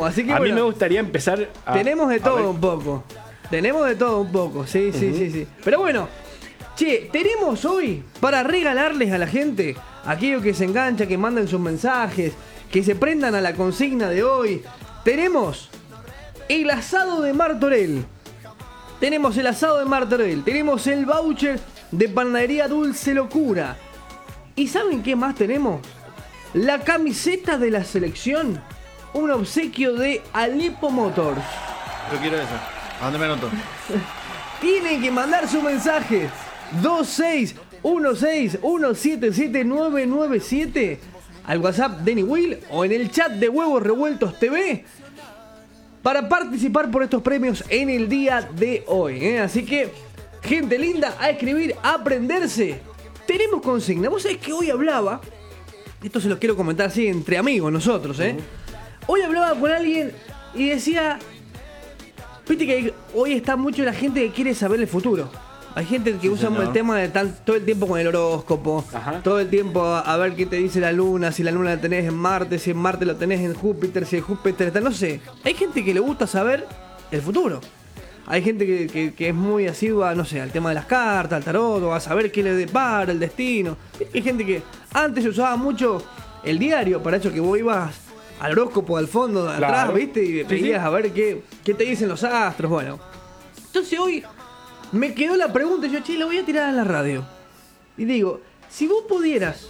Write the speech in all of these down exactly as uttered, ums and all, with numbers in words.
así que A bueno, mí me gustaría empezar a... tenemos de a todo ver. un poco. Tenemos de todo un poco, sí, sí, Ujú. sí, sí. Pero bueno, che, tenemos hoy para regalarles a la gente, aquellos que se enganchan, que manden sus mensajes, que se prendan a la consigna de hoy. Tenemos el asado de Martorell. Tenemos el asado de Martorell. Tenemos el voucher de panadería Dulce Locura. ¿Y saben qué más tenemos? La camiseta de la selección. Un obsequio de Alepo Motors. Yo quiero eso. ¿A dónde me anoto? Tienen que mandar su mensaje dos seis uno seis uno siete siete nueve nueve siete al WhatsApp de Will o en el chat de Huevos Revueltos T V para participar por estos premios en el día de hoy, ¿eh? Así que, gente linda, a escribir, a aprenderse. Tenemos consigna. Vos sabés que hoy hablaba, esto se los quiero comentar así entre amigos nosotros, ¿eh? Hoy hablaba con alguien y decía, viste que hoy está mucho la gente que quiere saber el futuro. Hay gente que Sí, usa señor. el tema de tan, todo el tiempo con el horóscopo, Ajá. todo el tiempo a, a ver qué te dice la luna, si la luna la tenés en Marte, si en Marte lo tenés en Júpiter, si en Júpiter está, no sé. Hay gente que le gusta saber el futuro. Hay gente que, que, que es muy asidua, no sé, al tema de las cartas, al tarot, o a saber qué le depara, el destino. Hay gente que antes se usaba mucho el diario, para eso que vos ibas al horóscopo al fondo de atrás, Claro. ¿viste? Y Sí, veías sí. a ver qué, qué te dicen los astros, bueno. Entonces hoy me quedó la pregunta y yo, che, la voy a tirar a la radio. Y digo, si vos pudieras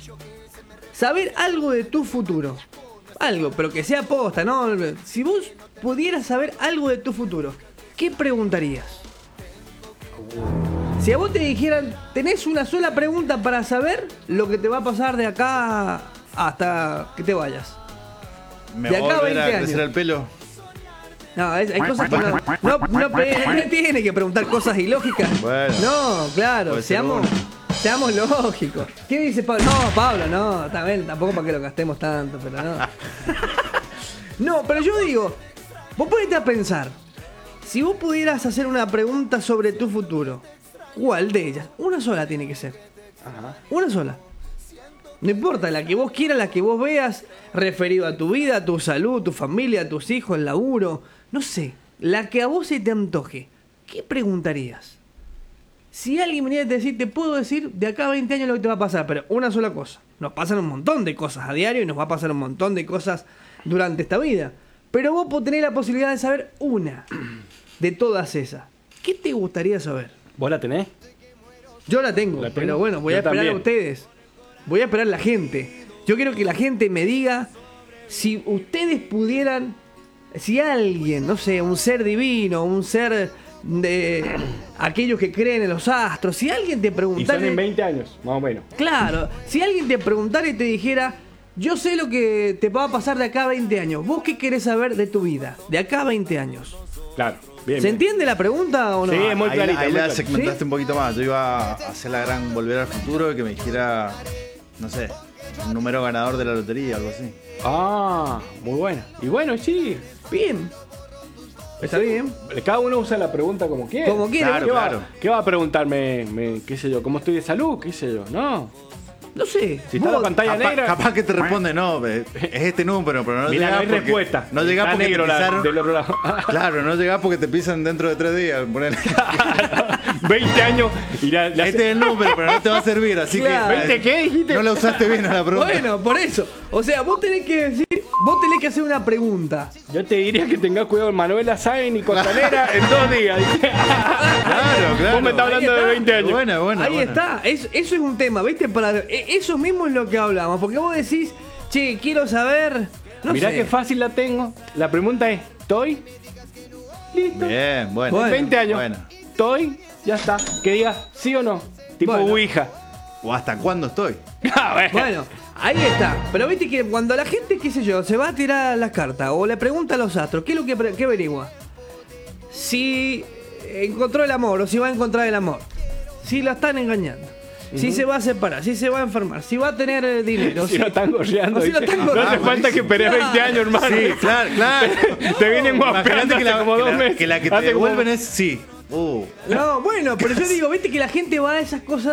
saber algo de tu futuro, algo, pero que sea posta, ¿no? Si vos pudieras saber algo de tu futuro, ¿qué preguntarías? Si a vos te dijeran, tenés una sola pregunta para saber lo que te va a pasar de acá hasta que te vayas. ¿Me De voy acá a a volver a veinte crecer años. el pelo? No, es- hay cosas que no, no, no, pe- no tiene que preguntar cosas ilógicas. Bueno. No, claro, Puede ser seamos, uno. seamos lógicos. ¿Qué dice Pablo? No, Pablo, no, también, tampoco para que lo gastemos tanto, pero no. No, pero yo digo, vos ponete a pensar, si vos pudieras hacer una pregunta sobre tu futuro, ¿cuál de ellas? Una sola tiene que ser. Ajá. Una sola. No importa, la que vos quieras, la que vos veas, referido a tu vida, a tu salud, tu familia, a tus hijos, el laburo. No sé, la que a vos se te antoje. ¿Qué preguntarías? Si alguien venía a decir, te puedo decir de acá a veinte años lo que te va a pasar, pero una sola cosa. Nos pasan un montón de cosas a diario y nos va a pasar un montón de cosas durante esta vida. Pero vos podés tener la posibilidad de saber una de todas esas. ¿Qué te gustaría saber? ¿Vos la tenés? Yo la tengo, ¿La tengo? pero bueno, voy Yo a esperar también. a ustedes. Voy a esperar a la gente. Yo quiero que la gente me diga si ustedes pudieran, si alguien, no sé, un ser divino, un ser de aquellos que creen en los astros, si alguien te Y son preguntara, en veinte años, más o menos. claro, si alguien te preguntara y te dijera, yo sé lo que te va a pasar de acá a veinte años, ¿vos qué querés saber de tu vida? De acá a veinte años. Claro, bien. ¿Se bien. entiende la pregunta o no? Sí, es muy ahí clarita, la, ahí muy la clarita. segmentaste ¿Sí? un poquito más. Yo iba a hacer la gran volver al futuro y que me dijera, no sé, un número ganador de la lotería, algo así. Ah, muy buena. Y bueno, sí. Bien. Está Sí. bien. Cada uno usa la pregunta como quiere. Como quiere. Claro, ¿Qué, claro. Va, ¿Qué va a preguntarme, me- qué sé yo, cómo estoy de salud? ¿Qué sé yo? No. No sé. Si está la Vos- pantalla Capaz, negra. capaz que te responde, no, es este número, pero no Mira, no llegás hay porque- respuesta. No llegás Está porque te negro la- pisaron. del otro lado. Claro, no llegás porque te pisan dentro de tres días. ponele. veinte años y la, la- Este es el número, pero no te va a servir, así Claro. que. ¿veinte qué dijiste? No la usaste bien a la pregunta. Bueno, por eso. O sea, vos tenés que decir, vos tenés que hacer una pregunta. Yo te diría que tengas cuidado, Manuela Sáenz y Costanera en dos días. Claro, claro. Vos me estás Ahí hablando de está. veinte años. Buena, buena. Ahí buena. está. Es- eso es un tema, ¿viste? Para, e- eso mismo es lo que hablamos. Porque vos decís, che, quiero saber. No Mirá sé. qué fácil la tengo. La pregunta es, ¿estoy? Listo. Bien, bueno. Bueno. veinte años. Bueno. ¿Estoy? Ya está. Que diga sí o no. Tipo Bueno. Ouija. ¿O hasta cuándo estoy? Ah, bueno. Bueno, ahí está. Pero viste que cuando la gente, qué sé yo, se va a tirar las cartas o le pregunta a los astros, ¿qué es lo que pre- qué averigua? Si encontró el amor o si va a encontrar el amor. Si la están engañando. Si se va a separar, si se va a enfermar, si va a tener eh, dinero. Si lo están gorreando. o si lo ¿viste? están No hace gorreando. falta que esperes Claro. veinte años, hermano. Sí, claro, claro. Te vienen guapeando Imagínate que hace la, como que dos la- meses. que la que te Hace como- devuelven es sí. Uh, No, bueno, pero yo digo, viste que la gente va a esas cosas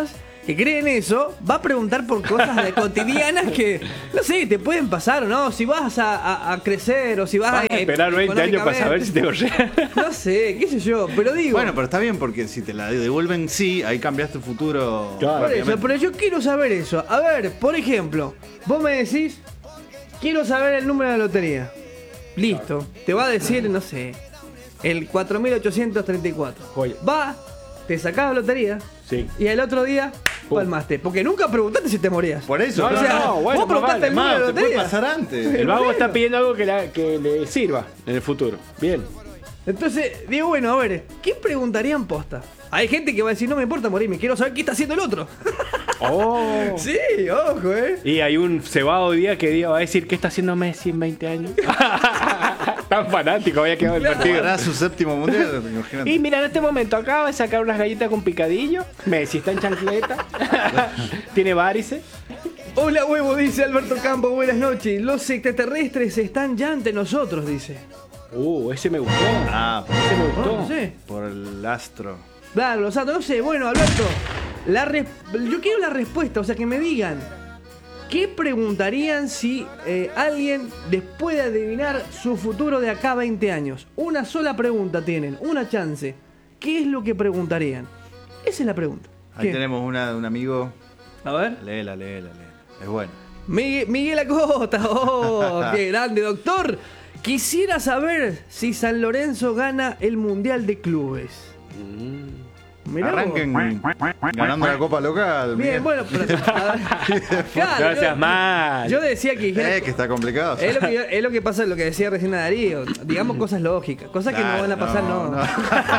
que cree en eso va a preguntar por cosas de cotidianas que, no sé, te pueden pasar o no. Si vas a, a, a crecer o si vas, Vas a a... esperar veinte años para saber si te corre. No sé, qué sé yo, pero digo... Bueno, pero está bien porque si te la devuelven sí, ahí cambiaste tu futuro. Claro. Por eso, prácticamente. pero yo quiero saber eso. A ver, por ejemplo, vos me decís, quiero saber el número de la lotería. Listo. Te va a decir, no sé, el cuatro mil ochocientos treinta y cuatro. Joya. Va, te sacás la lotería Sí. y el otro día Pum. palmaste. Porque nunca preguntaste si te morías. Por eso, No, O sea, no, bueno, vos preguntaste vale, el número Más, de te la puede lotería. pasar antes. El vago bueno. está pidiendo algo que, la- que le sirva en el futuro. Bien. Entonces, digo, bueno, a ver, ¿qué preguntarían posta? Hay gente que va a decir, no me importa morirme, quiero saber qué está haciendo el otro. Oh. Sí, ojo, eh. Y hay un cebado hoy día que día va a decir, ¿qué está haciendo Messi en veinte años? Tan fanático había quedado el partido. Hará su séptimo mundial, imagínate. Y mira, en este momento acaba de sacar unas galletas con picadillo. Messi está en chancleta. Tiene varices. Hola, huevo, dice Alberto Campo, buenas noches. Los extraterrestres están ya ante nosotros, dice. Uh, ese me gustó. Ah, Ese me No, gustó. no sé. por el astro. Claro, los santos, no sé. Bueno, Alberto, la res- yo quiero la respuesta, o sea, que me digan. ¿Qué preguntarían si eh, alguien les puede adivinar su futuro de acá a veinte años? Una sola pregunta tienen, una chance. ¿Qué es lo que preguntarían? Esa es la pregunta. Ahí ¿Qué? tenemos una de un amigo. A ver. Léela, léela, léela. Es bueno. Miguel, Miguel Acosta, oh, qué grande, doctor. Quisiera saber si San Lorenzo gana el Mundial de Clubes. Mirá vos. Arranquen ganando la Copa Local. Bien, Miguel. bueno, pero. Claro, No yo- seas mal. Yo decía que dijera. Eh, que está complicado. Es lo que, yo- es lo que pasa, lo que decía recién a Darío. Digamos cosas lógicas, cosas que no Claro, van a pasar, no. no,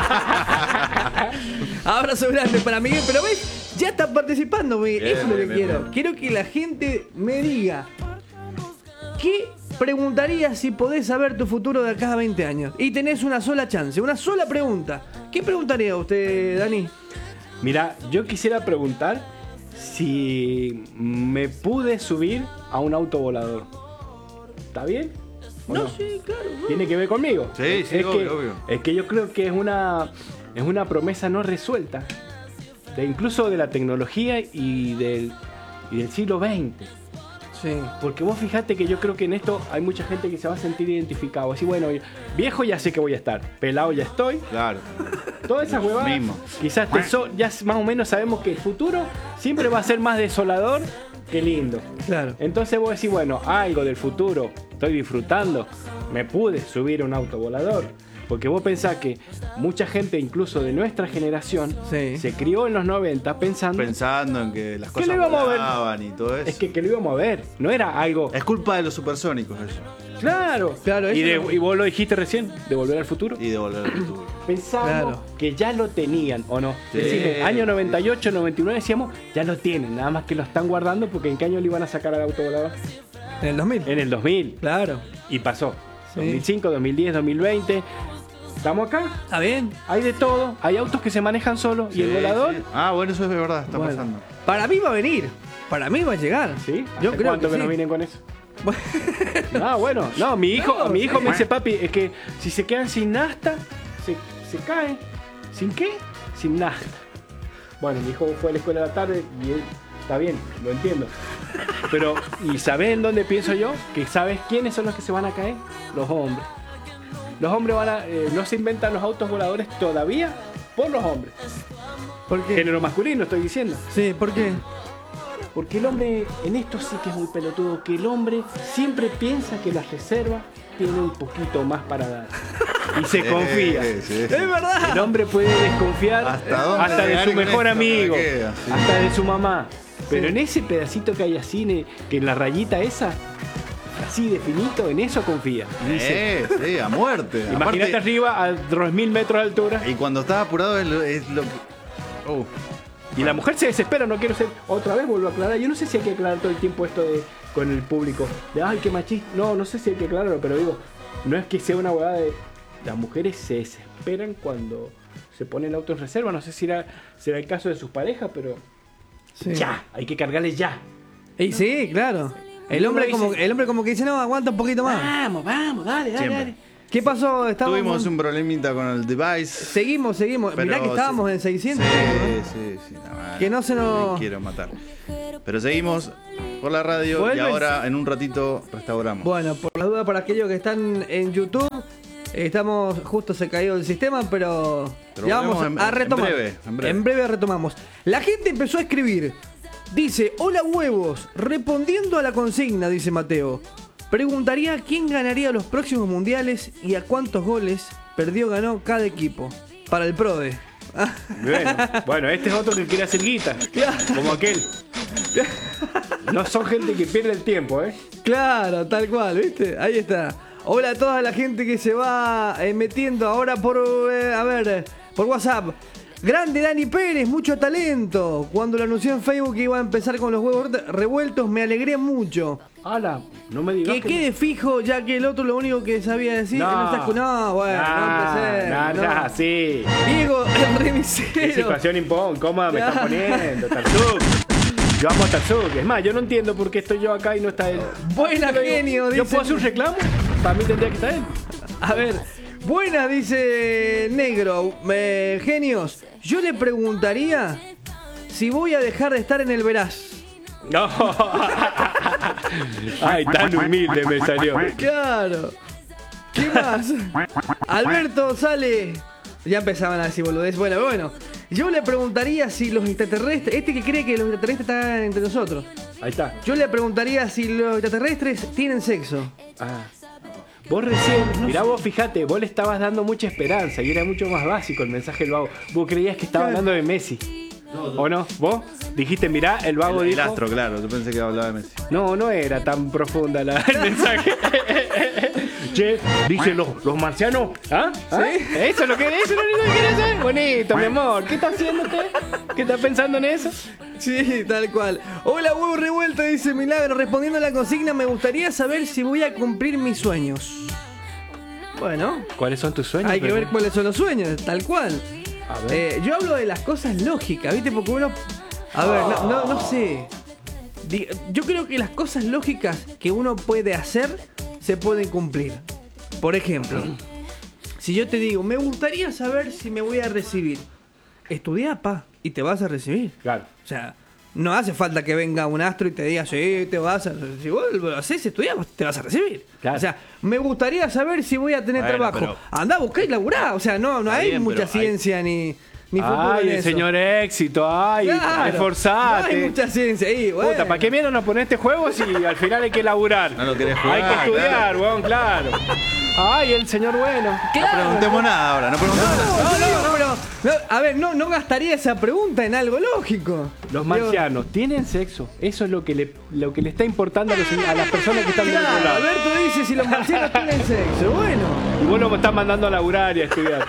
Abrazo grande para Miguel, pero ves, ya está participando, Miguel. Bien, Eso es lo que bien, quiero. bien. Quiero que la gente me diga. ¿Qué preguntarías si podés saber tu futuro de acá a veinte años? Y tenés una sola chance, una sola pregunta. ¿Qué preguntaría usted, Dani? Mira, yo quisiera preguntar si me pude subir a un auto volador. ¿Está bien? ¿O No, sí, claro. no. ¿Tiene que ver conmigo? Sí, sí, es obvio, que, obvio. Es que yo creo que es una, es una promesa no resuelta. De incluso de la tecnología y del, y del siglo veinte. Sí. Porque vos fijate que yo creo que en esto hay mucha gente que se va a sentir identificado. Así, bueno, viejo ya sé que voy a estar, pelado ya estoy. Claro. Todas esas huevadas, Mismo. quizás te so- ya más o menos sabemos que el futuro siempre va a ser más desolador que lindo. Claro. Entonces vos decís, bueno, algo del futuro estoy disfrutando, me pude subir a un auto volador. Porque vos pensás que mucha gente, incluso de nuestra generación, Sí. se crió en los noventa pensando Pensando en que las ¿Qué cosas le íbamos a ver? volaban y todo eso. es que, que lo íbamos a ver, no era algo... Es culpa de los supersónicos eso. Claro, Claro, y, eso de- lo- y vos lo dijiste recién, de volver al futuro. Y de volver al futuro. Pensamos Claro. que ya lo tenían, ¿o no? Sí. Decime, año noventa y ocho, noventa y nueve decíamos, ya lo tienen, nada más que lo están guardando porque ¿en qué año le iban a sacar al auto volador? En el dos mil. En el dos mil. Claro. Y pasó. Sí. dos mil cinco, dos mil diez, dos mil veinte. Estamos acá, ¿Está bien? hay de todo, hay autos que se manejan solos y el Sí, volador, sí. Ah, bueno, eso es de verdad, está Bueno, pasando. para mí va a venir. Para mí va a llegar. ¿sí? Yo ¿Hace creo cuánto que, que, sí. no vienen con eso? Bueno, Ah, bueno, no, mi hijo, No, mi hijo sí. me dice, papi, es que si se quedan sin nafta, se, se caen. ¿Sin qué? Sin nafta. Bueno, mi hijo fue a la escuela de la tarde y él, está bien, lo entiendo. Pero, ¿y sabes en dónde pienso yo? Que sabes quiénes son los que se van a caer? Los hombres. Los hombres van a, eh, no se inventan los autos voladores todavía por los hombres. ¿por qué? Género masculino, estoy diciendo. Sí, ¿por qué? Porque el hombre, en esto sí que es muy pelotudo, que el hombre siempre piensa que la reserva tiene un poquito más para dar. Y se confía. Sí, sí. Es verdad. El hombre puede desconfiar ¿Hasta dónde hasta de llegar su con mejor esto? amigo, ¿Para qué? Así. hasta de su mamá. Pero en ese pedacito que hay así, ne- que en la rayita esa, así de finito, en eso confía. Y dice, Eh, sí, a muerte. imagínate Aparte, arriba a dos mil metros de altura. y cuando estás apurado es lo, es lo que... Oh, Y la mujer se desespera, no quiero ser. Otra vez vuelvo a aclarar. Yo no sé si hay que aclarar todo el tiempo esto de con el público. De ay, qué machista. No, no sé si hay que aclararlo, pero digo, no es que sea una huevada de. Las mujeres se desesperan cuando se pone el auto en reserva. No sé si era, será el caso de sus parejas, pero. Sí. Ya, hay que cargarle ya. Y sí, claro. El Uno hombre, dice- como, el hombre como que dice, no, aguanta un poquito más. Vamos, vamos, dale, dale, Siempre. dale. ¿Qué pasó? Estábamos... Tuvimos un problemita con el device. Seguimos, seguimos. Pero Mirá que estábamos sí, en seiscientos. Sí, ¿no? sí, sí. No, Que no se nos- me quiero matar. Pero seguimos por la radio Vuelve. y ahora en un ratito restauramos. Bueno, por la duda, para aquellos que están en YouTube, estamos, justo se cayó el sistema, pero, Pero ya vamos volvemos en- a retomar. en breve, en breve. En breve retomamos. La gente empezó a escribir. Dice, hola huevos, respondiendo a la consigna, dice Mateo. Preguntaría quién ganaría los próximos mundiales y a cuántos goles perdió ganó cada equipo. Para el PRODE. Bueno, bueno, este es otro que quiere hacer guita. Como aquel. No son gente que pierde el tiempo, ¿eh? Claro, tal cual, ¿viste? Ahí está. Hola a toda la gente que se va eh, metiendo ahora por, eh, a ver, por WhatsApp. Grande Dani Pérez, mucho talento. Cuando lo anunció en Facebook que iba a empezar con los huevos revueltos, me alegré mucho. Ala, no me digas Que quede fijo, ya que el otro lo único que sabía decir... No, no, está- no, bueno, no empecé. no, no. no, sí. Diego, el ¿Qué remisero. situación incómoda me está Ya. poniendo, Tarzuk? Yo amo a Tarzuk. Es más, yo no entiendo por qué estoy yo acá y no está él. Buena Yo digo, genio, ¿Yo dice. puedo hacer un reclamo? Para mí tendría que estar él. A ver, buena, dice Negro. Eh, genios, yo le preguntaría si voy a dejar de estar en el Veraz. No. Ay, tan humilde me salió. Claro. ¿Qué más? Alberto sale. Ya empezaban a decir boludez. Bueno, bueno. Yo le preguntaría si los extraterrestres. Este que cree que los extraterrestres están entre nosotros. Ahí está. Yo le preguntaría si los extraterrestres tienen sexo. Ah. Vos recién, mirá vos, fíjate, vos le estabas dando mucha esperanza y era mucho más básico el mensaje del vago. Vos creías que estaba hablando de Messi. ¿O no? ¿Vos? Dijiste, mirá, el vago El, el dijo... astro, claro. Yo pensé que hablaba de Messi. No, no era tan profunda la, el mensaje. Che, dicen los, los marcianos. ¿Ah? ¿Ah? Eso es lo que eso es lo único que quería saber. Bonito, mi amor. ¿Qué está haciendo usted? ¿Qué está pensando en eso? Sí, tal cual. Hola, huevo revuelto, dice Milagro. Respondiendo a la consigna, me gustaría saber si voy a cumplir mis sueños. Bueno, ¿Cuáles son tus sueños? hay que ver cuáles son los sueños, tal cual. A ver. Eh, yo hablo de las cosas lógicas, ¿viste? Porque uno... A ver, no, no, no sé. Di- Yo creo que las cosas lógicas que uno puede hacer se pueden cumplir. Por ejemplo, si yo te digo, me gustaría saber si me voy a recibir. Estudia, pa, y te vas a recibir. Claro. O sea, no hace falta que venga un astro y te diga, sí, te vas a... Si vos lo haces, estudiás, te vas a recibir. Claro. O sea, me gustaría saber si voy a tener Bueno, trabajo. pero- Andá, buscá y laburá. O sea, no, no Está hay bien, mucha pero hay- ciencia ni, ni futuro Ay, en el eso. señor éxito. Ay, Claro, esforzate. No hay mucha ciencia ahí, bueno. Puta, ¿para qué mierda nos pones este juego si al final hay que laburar? No lo querés jugar, Hay que estudiar, claro. weón, claro. Ay, el señor bueno. No preguntemos nada ahora, no preguntemos nada. No, no, no, pero, no, a ver, no, no gastaría esa pregunta en algo lógico. Los Digo, marcianos, ¿tienen sexo? Eso es lo que le, lo que le está importando a, los- a las personas que están del otro Claro, lado. Alberto dice si los marcianos tienen sexo. Bueno. Y vos lo estás mandando a laburar y a estudiar.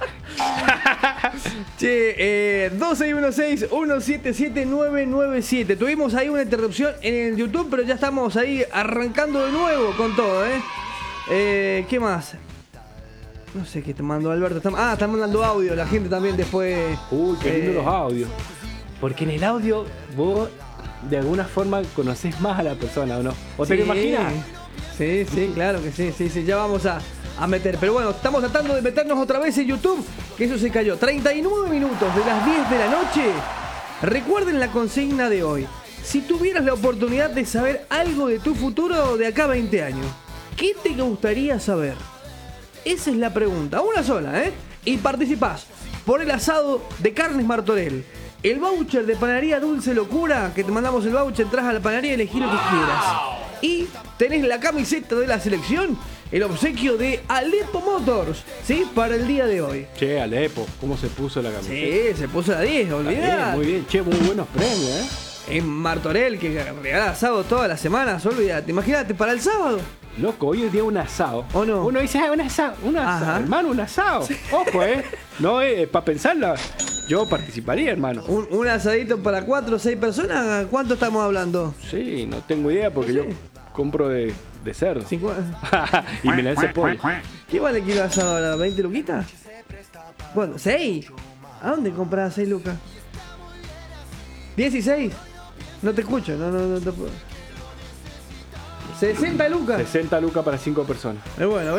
Che, eh, dos seis uno seis, uno siete siete, nueve nueve siete. Tuvimos ahí una interrupción en el YouTube, pero ya estamos ahí arrancando de nuevo con todo, ¿eh? eh ¿Qué más? No sé qué te mandó Alberto. Está- Ah, está mandando audio la gente también después. Uy, qué lindo eh, los audios. Porque en el audio vos de alguna forma conocés más a la persona, ¿o no? ¿O te sí, lo imaginas? Sí, sí, claro que sí, sí, sí. Ya vamos a, a meter. Pero bueno, estamos tratando de meternos otra vez en YouTube, que eso se cayó. treinta y nueve minutos de las diez de la noche. Recuerden la consigna de hoy. Si tuvieras la oportunidad de saber algo de tu futuro de acá a veinte años, ¿qué te gustaría saber? Esa es la pregunta, una sola, ¿eh? Y participás por el asado de Carnes Martorell, el voucher de Panadería Dulce Locura, que te mandamos el voucher, entras a la panadería y elegís lo que quieras. Y tenés la camiseta de la selección, el obsequio de Alepo Motors, ¿sí? Para el día de hoy. Che, Alepo, ¿cómo se puso la camiseta? Sí, se puso la diez, Está bien, olvidá. muy bien, che, muy buenos premios, ¿eh? En Martorell, que regala asado todas las semanas, olvidate. Imagínate, para el sábado. Loco, hoy es día un asado. ¿O no? Uno dice, ah, un asado, un asado, Ajá. hermano, un asado. Ojo, eh. No, eh, para pensarla, yo participaría, hermano. Un, un asadito para cuatro o seis personas, ¿cuánto estamos hablando? Sí, no tengo idea porque yo compro de, de cerdo. Cincu- Y me lance pollo. ¿Qué vale el kilo de asado ahora? ¿veinte luquitas? ¿Cuánto? ¿seis? ¿A dónde compras seis lucas? ¿dieciséis? No te escucho, no, no, no te puedo. ¿sesenta lucas? sesenta lucas para cinco personas. Es bueno, ¿ves?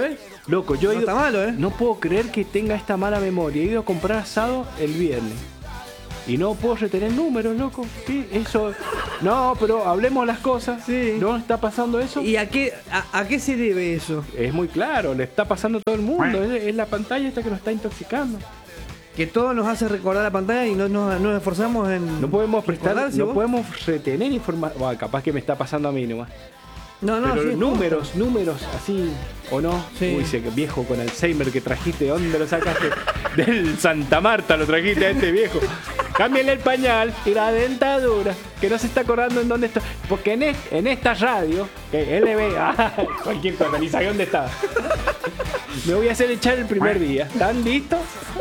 Loco, yo he No ido- está malo, ¿eh? no puedo creer que tenga esta mala memoria. He ido a comprar asado el viernes. Y no puedo retener números, loco. ¿Qué? Eso. No, pero hablemos las cosas. Sí. ¿No está pasando eso? ¿Y a qué, a, a qué se debe eso? Es muy claro, le está pasando a todo el mundo. Es, es la pantalla esta que nos está intoxicando. Que todo nos hace recordar la pantalla y no nos, nos esforzamos en. No podemos prestar, recordarse, no vos. podemos retener información. Bueno, capaz que me está pasando a mí nomás. No, no, Pero sí, números, números, así, ¿o no? Sí. Uy, ese viejo con Alzheimer que trajiste, ¿dónde lo sacaste? Del Santa Marta lo trajiste a este viejo. Cámbiale el pañal y la dentadura, que no se está acordando en dónde está. Porque en, es- en esta radio, que él le ve, ah, cualquier cosa, ni sabe dónde está. Me voy a hacer echar el primer día. ¿Están listos?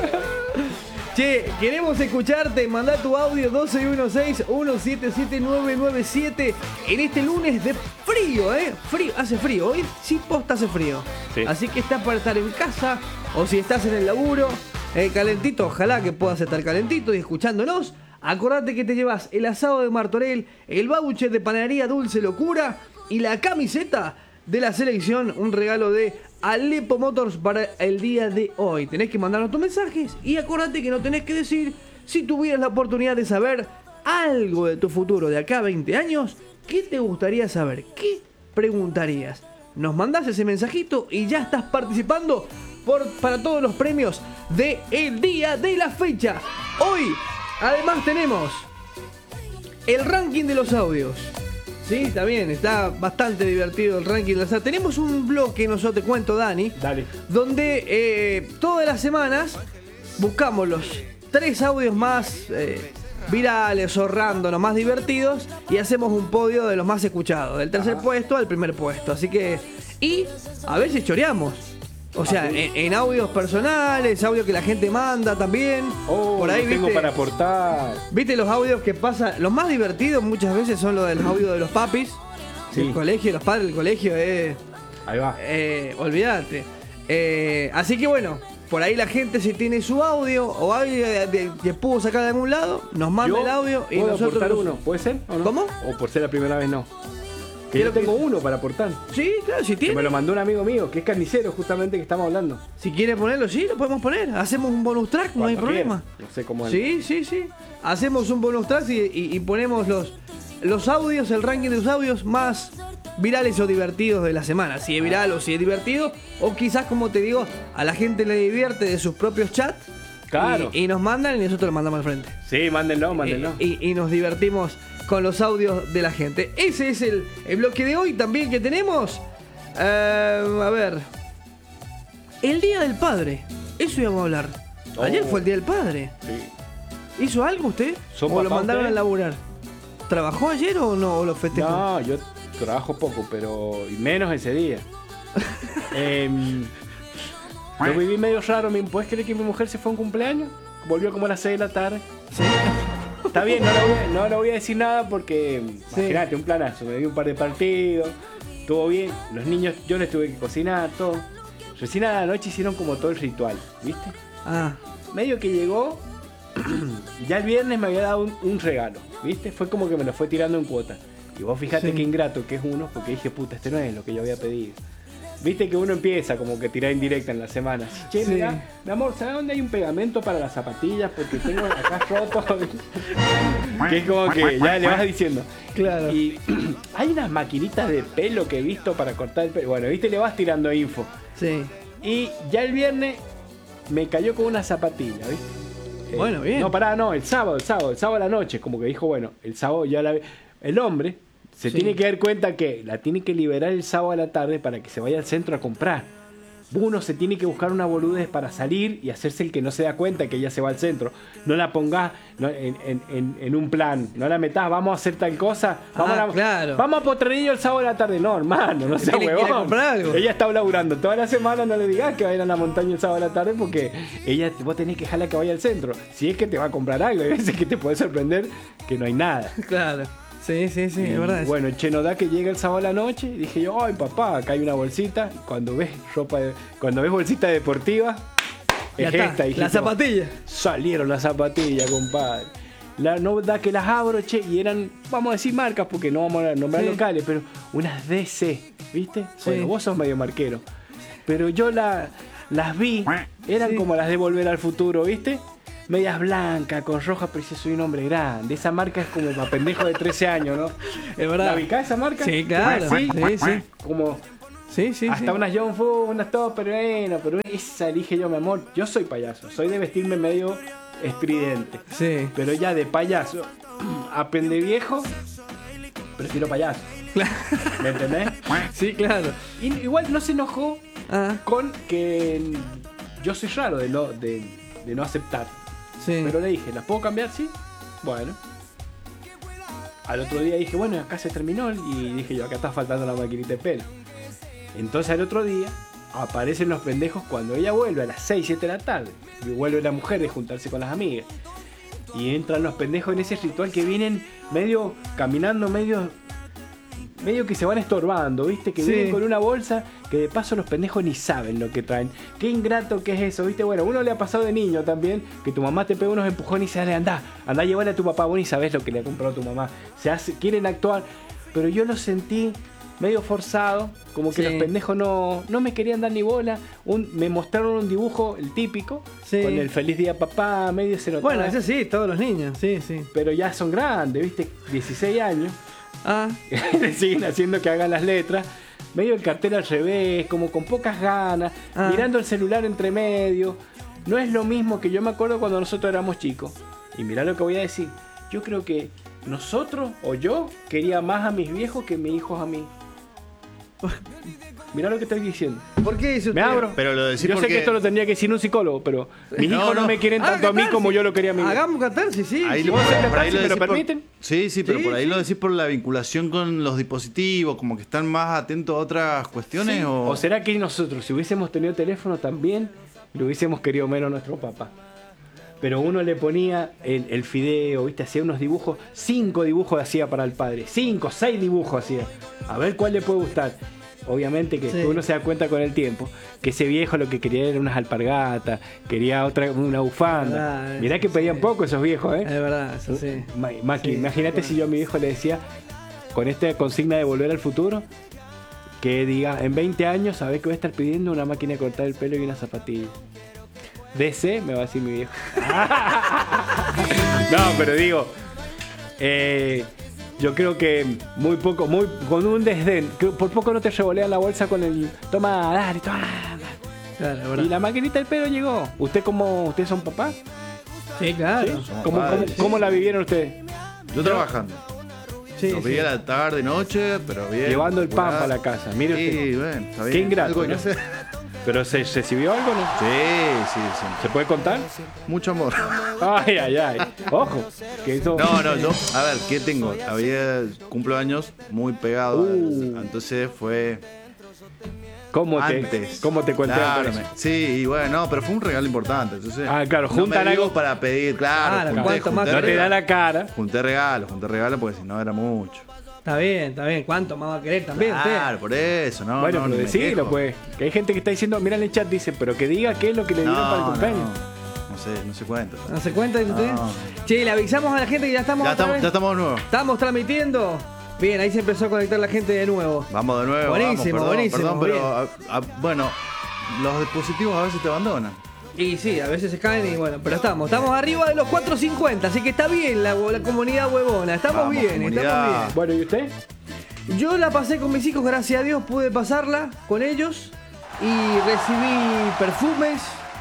Che, queremos escucharte. Mandá tu audio doce dieciséis, uno siete siete nueve nueve siete en este lunes de frío, ¿eh? Frío, hace frío. Hoy sí posta hace frío. Sí. Así que está para estar en casa o si estás en el laburo, eh, calentito. Ojalá que puedas estar calentito y escuchándonos. Acordate que te llevas el asado de Martorell, el voucher de panadería Dulce Locura y la camiseta de la selección, un regalo de Alepo Motors para el día de hoy. Tenés que mandarnos tus mensajes y acordate que no tenés que decir si tuvieras la oportunidad de saber algo de tu futuro de acá a veinte años, ¿qué te gustaría saber? ¿Qué preguntarías? Nos mandás ese mensajito y ya estás participando por, para todos los premios de el día de la fecha. Hoy, además, tenemos el ranking de los audios. Sí, está bien, está bastante divertido el ranking. O sea, tenemos un bloque, nosotros te cuento, Dani, Dale. donde eh, todas las semanas buscamos los tres audios más eh, virales o random o más divertidos y hacemos un podio de los más escuchados, del tercer puesto al primer puesto. Así que, y a veces choreamos. O sea, en, en audios personales, audios que la gente manda también. Oh, por ahí, no tengo ¿viste? para aportar. ¿Viste los audios que pasan? Los más divertidos muchas veces son los de los audios de los papis. Sí. Del colegio, los padres del colegio, eh, Ahí va. eh, olvídate. Eh, así que bueno, por ahí la gente si tiene su audio o audio de- de- que pudo sacar de algún lado, nos manda Yo el audio y puedo nosotros aportar los- uno, ¿puede ser? ¿O no? ¿Cómo? O por ser la primera vez no. Que Quiero yo tengo que- uno para aportar. Sí, claro, si Que me tiene. lo mandó un amigo mío, que es carnicero justamente que estamos hablando. Si quiere ponerlo, sí, lo podemos poner. Hacemos un bonus track, no hay Cuando problema. quiera. No sé cómo es. Sí, sí, sí. Hacemos un bonus track y, y- y ponemos los, los audios, el ranking de los audios más virales o divertidos de la semana. Si es viral o si es divertido. O quizás, como te digo, a la gente le divierte de sus propios chats. Claro. Y, y nos mandan y nosotros lo mandamos al frente. Sí, mándenlo, mándenlo. Y, y- y nos divertimos con los audios de la gente. Ese es el, el bloque de hoy también que tenemos. Eh, a ver. El Día del Padre. Eso íbamos a hablar. Ayer Oh. fue el Día del Padre. Sí. ¿Hizo algo usted? ¿Son ¿O lo papá mandaron usted? a laburar? ¿Trabajó ayer o no? ¿O lo festejó? No, yo trabajo poco, pero y menos ese día. Em, yo viví medio raro. ¿Me puedes creer que mi mujer se fue a un cumpleaños? Volvió como a las seis de la tarde. Sí. Está bien, no le voy a, no le voy a decir nada porque, imagínate, un planazo. Me di un par de partidos, estuvo bien. Los niños, yo les tuve que cocinar, todo. Recién a la noche hicieron como todo el ritual, ¿viste? Ah, Medio que llegó, ya el viernes me había dado un, un regalo, ¿viste? Fue como que me lo fue tirando en cuota. Y vos fijate Sí. qué ingrato que es uno, porque dije, puta, este no es lo que yo había pedido. Viste que uno empieza como que tirar indirecta en la semana. Che, Sí. mira, mi amor, ¿sabes dónde hay un pegamento para las zapatillas? Porque tengo acá roto. Que es como que ya le vas diciendo. claro. Y hay unas maquinitas de pelo que he visto para cortar el pelo. Bueno, viste, le vas tirando info. Sí. Y ya el viernes me cayó con una zapatilla, ¿viste? Eh, Bueno, bien. No, pará, no, el sábado, el sábado, el sábado a la noche, como que dijo, bueno, el sábado ya la... El hombre se Sí. tiene que dar cuenta que la tiene que liberar el sábado a la tarde para que se vaya al centro a comprar. Uno se tiene que buscar una boludez para salir y hacerse el que no se da cuenta que ella se va al centro. No la pongas no, en, en- en- en un plan, no la metas, vamos a hacer tal cosa, vamos, Ah, a, claro. vamos a Potrerillo el sábado a la tarde. No, hermano, no sea Tiene que ir a huevón. comprar algo. Ella está laburando toda la semana, no le digas que va a ir a la montaña el sábado a la tarde porque ella, vos tenés que dejarla que vaya al centro. Si es que te va a comprar algo, hay veces que te puede sorprender que no hay nada. Claro. Sí, sí, sí, es verdad. Y bueno, el Cheno da que llega el sábado a la noche, y dije yo, ay papá, acá hay una bolsita. Cuando ves ropa de- cuando ves bolsita deportiva, Ya es está, esta, dijiste, la zapatilla. salieron las zapatillas, compadre. La, no da que las abro, che, y eran, vamos a decir marcas porque no vamos a nombrar Sí. locales, pero unas D C, ¿viste? Sí. Bueno, vos sos medio marquero. pero yo la, las vi, eran Sí. como las de Volver al Futuro, ¿viste? Medias blancas, con roja, pero yo soy un hombre grande. Esa marca es como para pendejo de trece años, ¿no? Es verdad. ¿La ubicás esa marca? Sí, claro. Sí, Sí, sí. Como Sí, sí, hasta sí. unas John Fu, unas todo, pero bueno, pero esa elige yo, mi amor. Yo soy payaso, soy de vestirme medio estridente. Sí. Pero ya de payaso a pendeviejo, prefiero payaso. ¿Me entendés? Sí, claro. Y, igual no se enojó Ah, con que yo soy raro de no, de, de no aceptar. sí. Pero le dije, ¿las puedo cambiar? Sí. Bueno. Al otro día dije, bueno, acá se terminó. Y dije yo, acá está faltando la maquinita de pelo. Entonces al otro día aparecen los pendejos cuando ella vuelve a las seis, siete de la tarde. Y vuelve la mujer de juntarse con las amigas. Y entran los pendejos en ese ritual que vienen medio caminando, medio medio que se van estorbando, ¿viste? Que Sí. vienen con una bolsa que de paso los pendejos ni saben lo que traen. Qué ingrato que es eso, ¿viste? Bueno, uno le ha pasado de niño también, que tu mamá te pega unos empujones y se dice, anda, anda a llevarle a tu papá, vos ni sabés lo que le ha comprado tu mamá. Se hace, quieren actuar, pero yo lo sentí medio forzado, como que Sí. los pendejos no, no me querían dar ni bola. Un, me mostraron un dibujo, el típico, Sí. con el feliz día papá, medio se notaba. Bueno, eso sí, todos los niños, sí, sí. Pero ya son grandes, ¿viste? dieciséis años. Ah, Le siguen haciendo que hagan las letras. Medio el cartel al revés, como con pocas ganas, Ah. mirando el celular entre medio. No es lo mismo que yo me acuerdo cuando nosotros éramos chicos. Y mirá lo que voy a decir. Yo creo que nosotros, o yo, quería más a mis viejos que mis hijos a mí. Mirá lo que estoy diciendo. ¿por qué dice usted? Me abro. Pero lo decís yo sé porque- que esto lo tendría que decir un psicólogo, pero mis No, hijos no, no. me quieren Haga tanto a mí catarsis. como yo lo quería a mi viejo. Hagamos catarsis, sí. Ahí sí. lo, ¿Puedo hacer por ahí catarsis? lo ¿Me lo decís por- permiten? Sí, sí, pero Sí, por ahí sí. lo decís por la vinculación con los dispositivos, como que están más atentos a otras cuestiones. Sí. o... ¿O será que nosotros, si hubiésemos tenido teléfono también, le hubiésemos querido menos a nuestro papá? Pero uno le ponía el, el fideo, ¿viste? Hacía unos dibujos, cinco dibujos hacía para el padre, cinco, seis dibujos hacía. A ver cuál le puede gustar. Obviamente que Sí. uno se da cuenta con el tiempo que ese viejo lo que quería era unas alpargatas, quería otra, una bufanda. Ah, Mirá que pedían sí. poco esos viejos, ¿eh? Es verdad, eso sí. Ma- Maki, Sí, imagínate sí, si yo a mi viejo le decía, con esta consigna de volver al futuro, que diga, en veinte años, ¿sabés que voy a estar pidiendo una máquina de cortar el pelo y una zapatilla? D C, me va a decir mi viejo. No, pero digo, eh, yo creo que muy poco, muy con un desdén, que por poco no te revolean la bolsa con el, toma, dale, toma. Claro, es verdad. Y la maquinita del pelo llegó. ¿Usted como, ustedes son papás? Sí, claro. ¿Sí? Somos ¿Cómo, padres, cómo- sí. cómo la vivieron ustedes? Yo trabajando. Sí, Lo sí. veía a la tarde, noche, pero bien. Llevando el pan apurado. para la casa. Mire usted. Sí, bueno, está bien. Qué ingrato, Algo hay que ¿no? hacer. ¿Pero se recibió algo, no? Sí, sí, sí. ¿Se puede contar? Mucho amor. Ay, ay, ay. Ojo. Que eso... No, no, yo, a ver, ¿qué tengo? Había cumplo años muy pegado. Uh. Entonces fue ¿Cómo te, antes. ¿Cómo te cuentan Claro, eso? me- sí, y bueno, no, pero fue un regalo importante. Entonces, Ah, claro, no me juntan dio algo- para pedir, claro. Claro, junté, cuánto más junté No te da regalo. la cara. Junté regalos, junté regalos porque si no era mucho. Está bien, está bien. ¿Cuánto más va a querer también Claro, por eso, no. bueno, no, pero ni me decilo, quejo. pues. Que hay gente que está diciendo, mira en el chat, dice, pero que diga qué es lo que le dieron para el No, cumpleaños. no, no sé, no se cuenta. usted? ¿No se cuenta de usted? No. Che, le avisamos a la gente que ya estamos Ya otra estamos, vez. ya estamos de nuevo. Estamos transmitiendo. Bien, ahí se empezó a conectar la gente de nuevo. Vamos de nuevo. Buenísimo, vamos, perdón, buenísimo, Perdón, pero bien. a- a- bueno, los dispositivos a veces te abandonan. Y sí, a veces se caen y bueno, pero estamos. Estamos arriba de los cuatrocientos cincuenta, así que está bien la, la comunidad huevona. Estamos Vamos, bien, comunidad. estamos Bueno, ¿y usted? bien. Yo la pasé con mis hijos, gracias a Dios pude pasarla con ellos. Y recibí perfumes,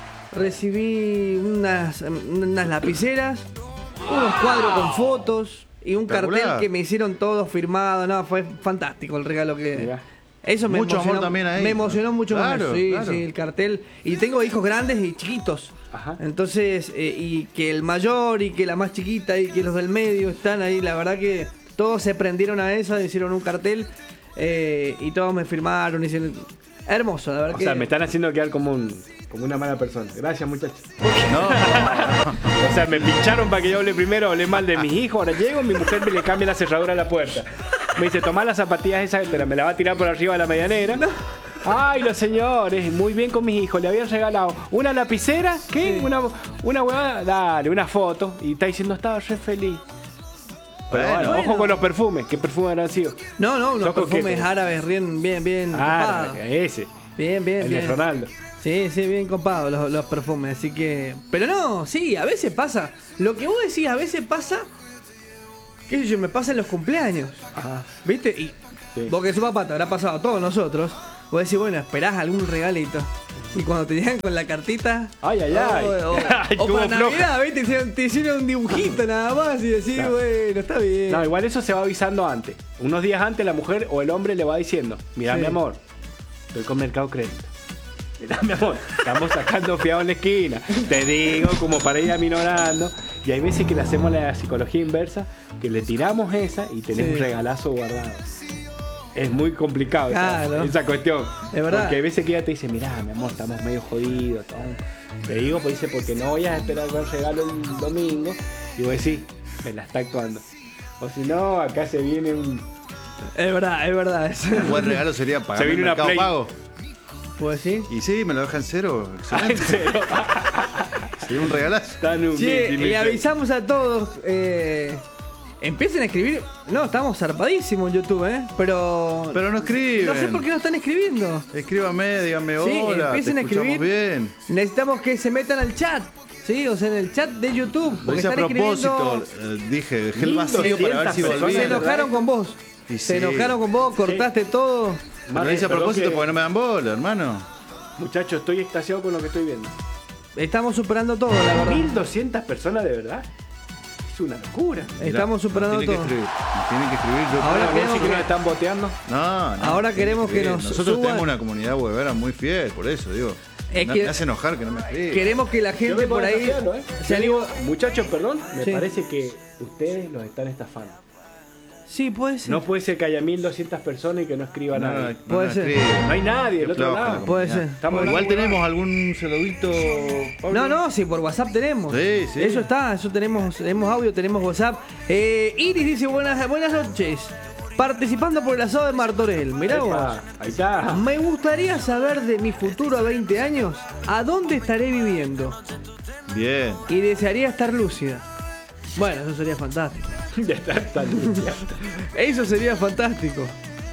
recibí unas, unas lapiceras, unos cuadros con fotos y un cartel Espectacular. que me hicieron todos firmados. No, fue fantástico el regalo que... Mirá. Eso me Mucho amor emocionó, también ahí. me emocionó mucho más. Claro, Sí, claro. sí, el cartel. Y tengo hijos grandes y chiquitos. Ajá. Entonces, eh, y que el mayor y que la más chiquita y que los del medio están ahí. La verdad que todos se prendieron a eso, hicieron un cartel eh, y todos me firmaron. Hicieron... Hermoso, la verdad O que... sea, me están haciendo quedar como un como una mala persona. Gracias, muchachos. No, O sea, me pincharon para que yo hable primero, hablé mal de mis hijos. Ahora llego, mi mujer me le cambia la cerradura a la puerta. Me dice, tomá las zapatillas esas, pero me la va a tirar por arriba de la medianera. Ay, los señores, muy bien con mis hijos. Le habían regalado una lapicera, ¿qué? Una, una huevada, dale, una foto. Y está diciendo, estaba re feliz. Pero Bueno, bueno, bueno. ojo con los perfumes. ¿Qué perfumes habrán sido? No, no, unos ¿Sos perfumes coqueto? árabes bien, bien, bien Ah, copados. ese. Bien, bien, El bien. de Ronaldo. Sí, sí, bien copados los, los perfumes, así que... Pero no, sí, a veces pasa. Lo que vos decís, a veces pasa... qué sé yo, me pasa en los cumpleaños. Ajá. ¿Viste? Y Sí. vos que su papá te habrá pasado a todos nosotros. Vos decís, bueno, esperás algún regalito. Y cuando te llegan con la cartita... Ay, ay, ay. O, o- Ay, o cómo para floja. Navidad, ¿viste? Te hicieron, te hicieron un dibujito nada más y decís, Claro. bueno, está bien. No, igual eso se va avisando antes. Unos días antes la mujer o el hombre le va diciendo, mira, Sí. mi amor, estoy con Mercado Crédito. Mira, mi amor, estamos sacando fiado en la esquina. Te digo, como para ir aminorando. Y hay veces que le hacemos la psicología inversa, que le tiramos esa y tenés Sí. un regalazo guardado. Es muy complicado esa- Claro. esa, cuestión. Es verdad. Porque hay veces que ella te dice, mira, mi amor, estamos medio jodidos. todo. Te digo, pues dice, porque no voy a esperar el regalo el domingo. Y vos decís, me la está actuando. O si no, acá se viene un... Es verdad, es verdad. es- Un buen regalo sería pagar Se el viene una Mercado Play. Pago. ¿Puedo decir? Y sí, me lo dejan cero. Ah, en Excelente. serio. Sería un regalazo. Tan humilde, Che, mi le fe. avisamos a todos. Eh, empiecen a escribir. No, estamos zarpadísimos en YouTube, ¿eh? Pero. Pero no escriben. no sé por qué no están escribiendo. Escríbame, díganme Sí, hola. empiecen te a escribir. escuchamos bien. Necesitamos que se metan al chat. Sí, o sea, en el chat de YouTube. Lo Porque hice a están propósito. escribiendo. eh, dije, dejé el vacío doscientas para ver si personas. Se volvía. ¿verdad? enojaron con vos. Y Se sí. enojaron con vos, cortaste todo. Pero lo hice a Perdón propósito que- porque no me dan bola, hermano. Muchachos, estoy extasiado con lo que estoy viendo. Estamos superando todo, la verdad. mil doscientas personas de verdad. Es una locura. Mirá, Estamos superando nos tienen todo. Que escribir, nos tienen que escribir. Yo Ahora Ahora creo- queremos que que- nos están boteando. No, no. Ahora tienen queremos que escribir. nos Nosotros suban- tenemos una comunidad webera muy fiel, por eso digo. Es Me- que- me hace enojar que no me escriben. Queremos que la Yo gente me por pongo ahí. desafiando, ¿eh? se Yo digo, anime- muchachos, perdón, me Sí. parece que ustedes los están estafando. Sí, puede ser. No puede ser que haya mil doscientas personas y que no escriba No, nadie. no, Puede no ser. escriben. No hay nadie del Qué otro floja la lado. Puede comunidad. ser. Estamos Igual hablando, tenemos algún saludito. Pablo? No, no, sí, por WhatsApp tenemos. Sí, sí. Eso está, eso tenemos, tenemos audio, tenemos WhatsApp. Eh, Iris dice buenas, buenas noches. Participando por el asado de Martorell. Mirá Epa, vos. ahí está. Me gustaría saber de mi futuro a veinte años a dónde estaré viviendo. Bien. Y desearía estar lúcida. Bueno, eso sería fantástico. Ya está, está limpia. Eso sería fantástico.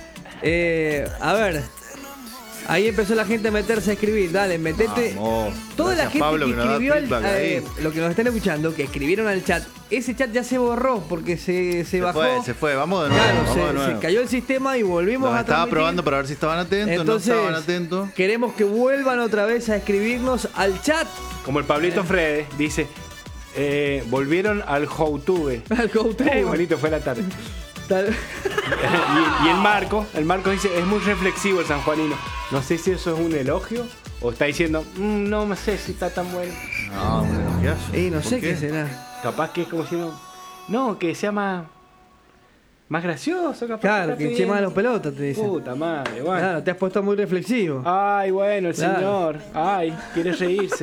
Eh, a ver. Ahí empezó la gente a meterse a escribir. Dale, metete. Vamos. Toda la Gracias, gente Pablo, que que nos da escribió al, feedback eh, ahí. lo que nos están escuchando, que escribieron al chat, ese chat ya se borró porque se, se, Se bajó. fue, se fue. Vamos de nuevo. Claro, vamos se, de nuevo. se cayó el sistema y volvimos Los a estaba transmitir. probando para ver si estaban atentos. Entonces, no estaban atentos. queremos que vuelvan otra vez a escribirnos al chat. Como el Pablito Fredes dice, eh, volvieron al Houtube. Al GoTo. Eh, bonito fue la tarde. Tal- y, y el Marco, el Marco dice, es muy reflexivo el sanjuanino. No sé si eso es un elogio o está diciendo, "Mm, no sé si está tan bueno. No, un elogiazo. Y no ¿Por sé qué será. Capaz que es como si no, no, que sea más, más gracioso. Capaz Claro, está que pidiendo. eche más los pelotas, te dicen. Puta madre, bueno. Claro, te has puesto muy reflexivo. Ay, bueno, el Claro. señor. Ay, quiere reírse.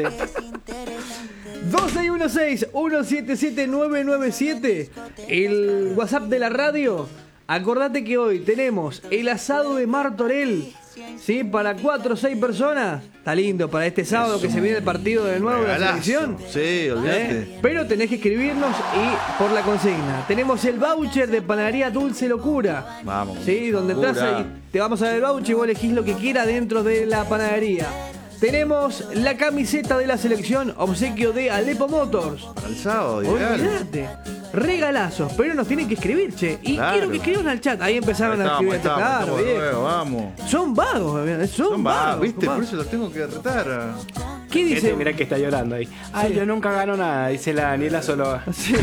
dos seis uno seis, uno siete siete, nueve nueve siete. El WhatsApp de la radio. Acordate que hoy tenemos el asado de Martorell. ¿Sí? Para cuatro o seis personas. Está lindo para este sábado que se viene el partido de nuevo de la Regalazo. selección. Sí, olvídate. ¿Eh? Pero tenés que escribirnos y por la consigna. Tenemos el voucher de Panadería Dulce Locura. Vamos. Sí, donde entras Locura. ahí, te vamos a dar el voucher y vos elegís lo que quieras dentro de la panadería. Tenemos la camiseta de la selección, obsequio de Alepo Motors. Para el sábado, ideal. Olvídate. Regalazos, pero nos tienen que escribir, che. Y Claro. quiero que escriban al chat. Ahí empezaron Ahí a estamos, escribir. ahí estamos, Claro, estamos de bien. nuevo, vamos. Son vagos, bien, son, Son vagos. vagos, ¿viste? vagos. Por eso los tengo que retar. ¿Qué Este, dice? mira que está llorando ahí. Ay, Sí. yo nunca gano nada, dice la Daniela Soloa. Sí.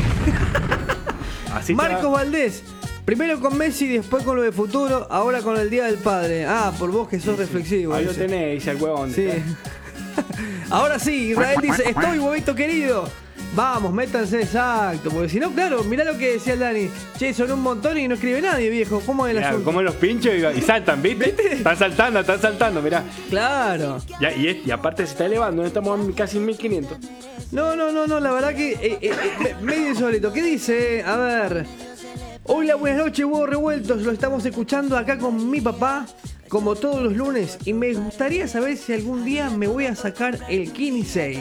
Así Marcos te va- Valdés. Primero con Messi, después con lo de futuro, ahora con el Día del Padre. Ah, por vos que sos reflexivo. Ahí lo dice. tenés, dice el huevón. Sí. Ahora sí, Israel dice, estoy huevito querido. Vamos, métanse, exacto. Porque si no, claro, mirá lo que decía el Dani. Che, son un montón y no escribe nadie, viejo. ¿Cómo es el Mirá, asunto? como los pinchos y, y saltan, ¿viste? ¿Viste? Están saltando, están saltando, mirá. Claro. Ya, y, es- y aparte se está elevando, estamos en casi en mil quinientos. No, no, no, no, la verdad que eh, eh, eh, me- medio insólito. ¿Qué dice? A ver. Hola, buenas noches, huevos revueltos. Lo estamos escuchando acá con mi papá, como todos los lunes. Y me gustaría saber si algún día me voy a sacar el Kini seis.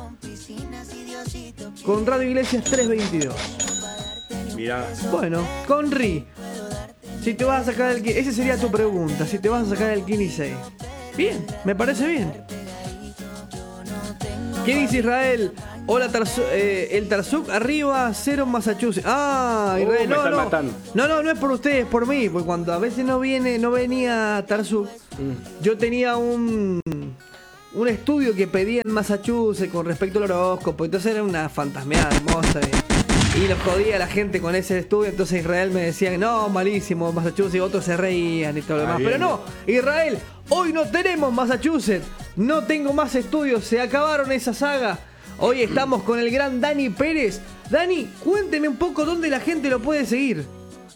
Con Radio Iglesias trescientos veintidós. Mirá. Bueno, con Ri. Si te vas a sacar el Kini... Esa sería tu pregunta. Si te vas a sacar el Kini seis. Bien, me parece bien. ¿Qué dice Israel? Hola, Tarzu- eh, el Tarzuk arriba, cero Massachusetts. Ah, Uh, Israel, me no, están no. matando. No, no, no es por ustedes, es por mí. Porque cuando a veces no viene, no venía Tarzuk, Mm. yo tenía un un estudio que pedía en Massachusetts con respecto al horóscopo. Entonces era una fantasmeada hermosa. Y, y nos jodía a la gente con ese estudio. Entonces Israel me decía, no, malísimo, Massachusetts. Y otros se reían y todo lo Ah, demás. bien. Pero no, Israel, hoy no tenemos Massachusetts. No tengo más estudios. Se acabaron esa saga. Hoy estamos con el gran Dani Pérez. Dani, cuénteme un poco dónde la gente lo puede seguir.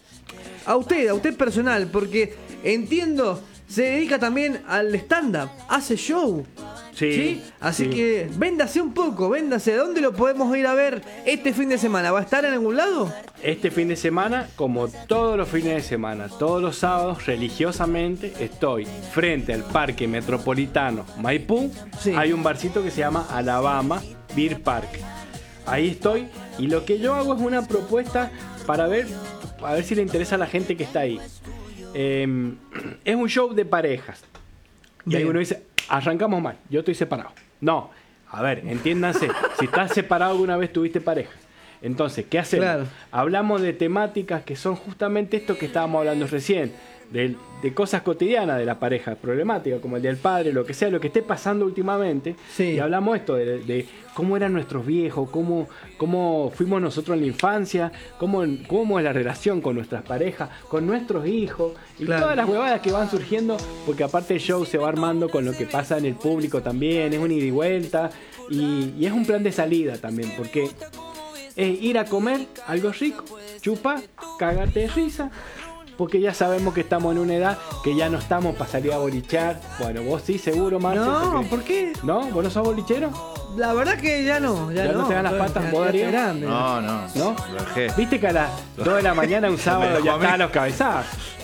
A usted, a usted personal, porque entiendo, se dedica también al stand-up, hace show. Sí, Así sí. que véndase un poco, véndase. ¿Dónde lo podemos ir a ver este fin de semana? ¿Va a estar en algún lado? Este fin de semana, como todos los fines de semana, todos los sábados, religiosamente, estoy frente al Parque Metropolitano Maipú. Sí. Hay un barcito que se llama Alabama Beer Park. Ahí estoy y lo que yo hago es una propuesta para ver, a ver si le interesa a la gente que está ahí. Eh, es un show de parejas. Y ahí Bien. uno dice, arrancamos mal, yo estoy separado. No, a ver, entiéndanse, si estás separado alguna vez tuviste pareja. Entonces, ¿qué hacemos? Claro. Hablamos de temáticas que son justamente esto que estábamos hablando recién, de, de cosas cotidianas de la pareja, problemática, como el del padre, lo que sea, lo que esté pasando últimamente. Sí. Y hablamos esto de, de cómo eran nuestros viejos, cómo, cómo fuimos nosotros en la infancia, cómo, cómo es la relación con nuestras parejas, con nuestros hijos, y Claro. todas las huevadas que van surgiendo, porque aparte el show se va armando con lo que pasa en el público también, es un ida y vuelta, y, y es un plan de salida también, porque es ir a comer algo rico, chupar, cagarte de risa, porque ya sabemos que estamos en una edad que ya no estamos para salir a bolichar. Bueno, vos sí, seguro, Marce. No, porque- ¿por qué? ¿No? ¿Vos no sos bolichero? La verdad que ya no. Ya, ¿Ya no te dan las estoy- patas, ya- vos, ya estoy Darío? grande. No, no. ¿No? Lo dejé. Viste que a las dos de la mañana un sábado dejó ya a mí. estaban los cabezazos.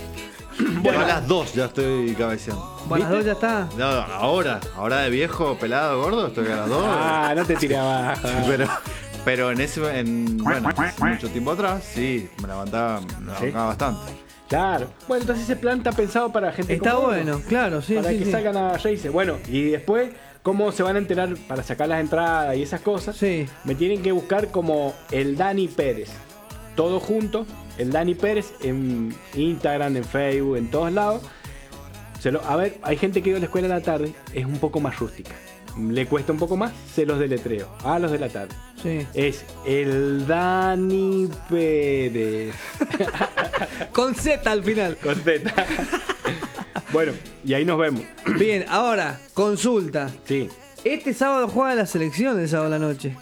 Yo a las dos ya estoy cabeceando. Bueno, las dos ya está. No, ahora, ahora de viejo, pelado, gordo, estoy a las dos. Ah, no te tiré abajo. Pero, pero en ese, en, bueno, hace mucho tiempo atrás, sí, me levantaba, me ¿Sí? levantaba bastante. Claro. Bueno, entonces ese plan está pensado para gente Está como bueno, uno, claro, sí, para sí, que sí. salgan a reírse. Bueno, y después, ¿cómo se van a enterar para sacar las entradas y esas cosas? Sí. Me tienen que buscar como el Dani Pérez. Todo junto, el Dani Pérez en Instagram, en Facebook, en todos lados. Se lo, a ver, hay gente que iba a la escuela en la tarde, es un poco más rústica. Le cuesta un poco más, se los deletreo. A los de la tarde. Sí. Es el Dani Pérez. Con Z al final. Con Z. Bueno, y ahí nos vemos. Bien, ahora, consulta. Sí. Este sábado juega la selección el sábado a la noche.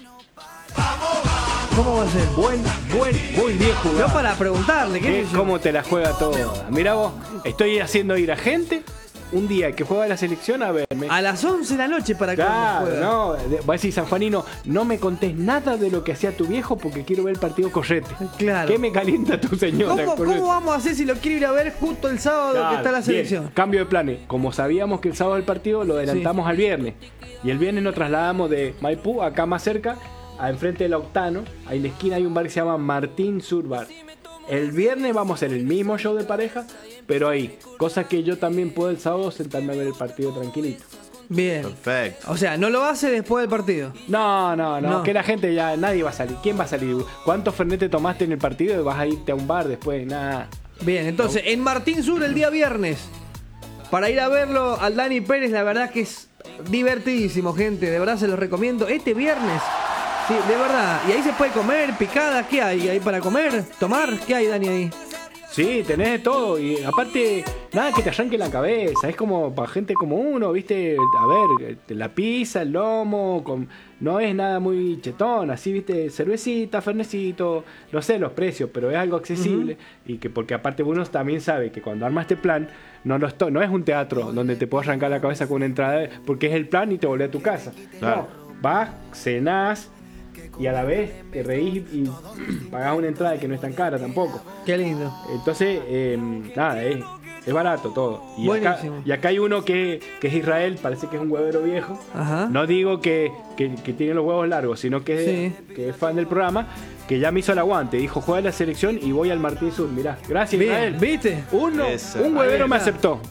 ¿Cómo va a ser? Buen, buen, muy bien Yo jugado. para preguntarle, ¿qué ¿Qué? sé yo? ¿Cómo te la juega todo? Mira vos, estoy haciendo ir a gente un día que juega la selección a verme. A las once de la noche para que Claro, juega. no, de- va a decir Sanjuanino, no me contés nada de lo que hacía tu viejo porque quiero ver el partido correte. Claro. ¿Qué me calienta tu señora? ¿Cómo, Correcto. cómo vamos a hacer si lo quiero ir a ver justo el sábado Claro, que está la bien. selección? Cambio de planes. Como sabíamos que el sábado el partido lo adelantamos al viernes. Y el viernes nos trasladamos de Maipú, acá más cerca, a enfrente del Octano. Ahí en la esquina hay un bar que se llama Martín Sur Bar. El viernes vamos a hacer el mismo show de pareja, pero ahí, cosa que yo también puedo el sábado sentarme a ver el partido tranquilito. Bien. Perfecto. O sea, no lo hace después del partido. No, no, no, No. que la gente ya, nadie va a salir. ¿Quién va a salir? ¿Cuántos fernet tomaste en el partido y vas a irte a un bar después? Nada. Bien, entonces, en Martín Sur el día viernes, para ir a verlo al Dani Pérez, la verdad que es divertidísimo, gente. De verdad se los recomiendo. Este viernes, sí, de verdad. Y ahí se puede comer, picada, ¿qué hay ahí para comer? ¿Tomar? ¿Qué hay, Dani, ahí? Sí, tenés de todo y aparte, nada que te arranque la cabeza, es como para gente como uno, viste, a ver, la pizza, el lomo, con, no es nada muy chetón, así, viste, cervecita, fernecito, no sé los precios, pero es algo accesible y que porque aparte uno también sabe que cuando arma este plan, no, lo esto, no es un teatro donde te puedo arrancar la cabeza con una entrada, porque es el plan y te volvés a tu casa. Claro. No, vas, cenás y a la vez te reís y pagás una entrada que no es tan cara tampoco. Qué lindo. Entonces, eh, nada, es, es barato todo. Y acá, Buenísimo. y acá hay uno que, que es Israel, parece que es un huevero viejo. Ajá. No digo que, que, que tiene los huevos largos, sino que, Sí. que es fan del programa, que ya me hizo el aguante. Dijo, juega la selección y voy al Martín Sur. Mirá, gracias Bien, Israel. ¿viste? Uno, Eso. un huevero Ahí me está. aceptó.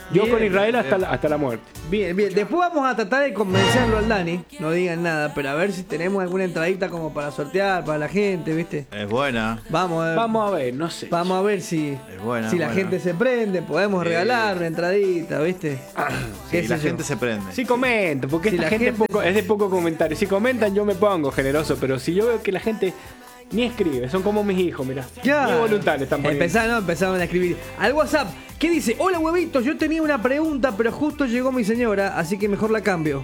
Yo Bien, con Israel hasta la, hasta la muerte. Bien, bien. Después vamos a tratar de convencerlo al Dani. No digan nada, pero a ver si tenemos alguna entradita como para sortear para la gente, ¿viste? Es buena. Vamos a ver. Vamos a ver, no sé. Vamos a ver si, Es buena, si la buena. gente se prende. Podemos Sí. regalar una entradita, ¿viste? ¿Qué Y sé la yo? gente se prende. Sí comenten, porque Si esta la gente, gente- poco, es de poco comentario. Si comentan yo me pongo generoso, pero si yo veo que la gente ni escribe, son como mis hijos, mirá. Ya. Ni voluntad le están poniendo. Empezaron, no, empezaron a escribir al WhatsApp. ¿Qué dice? Hola huevitos, yo tenía una pregunta, pero justo llegó mi señora, así que mejor la cambio.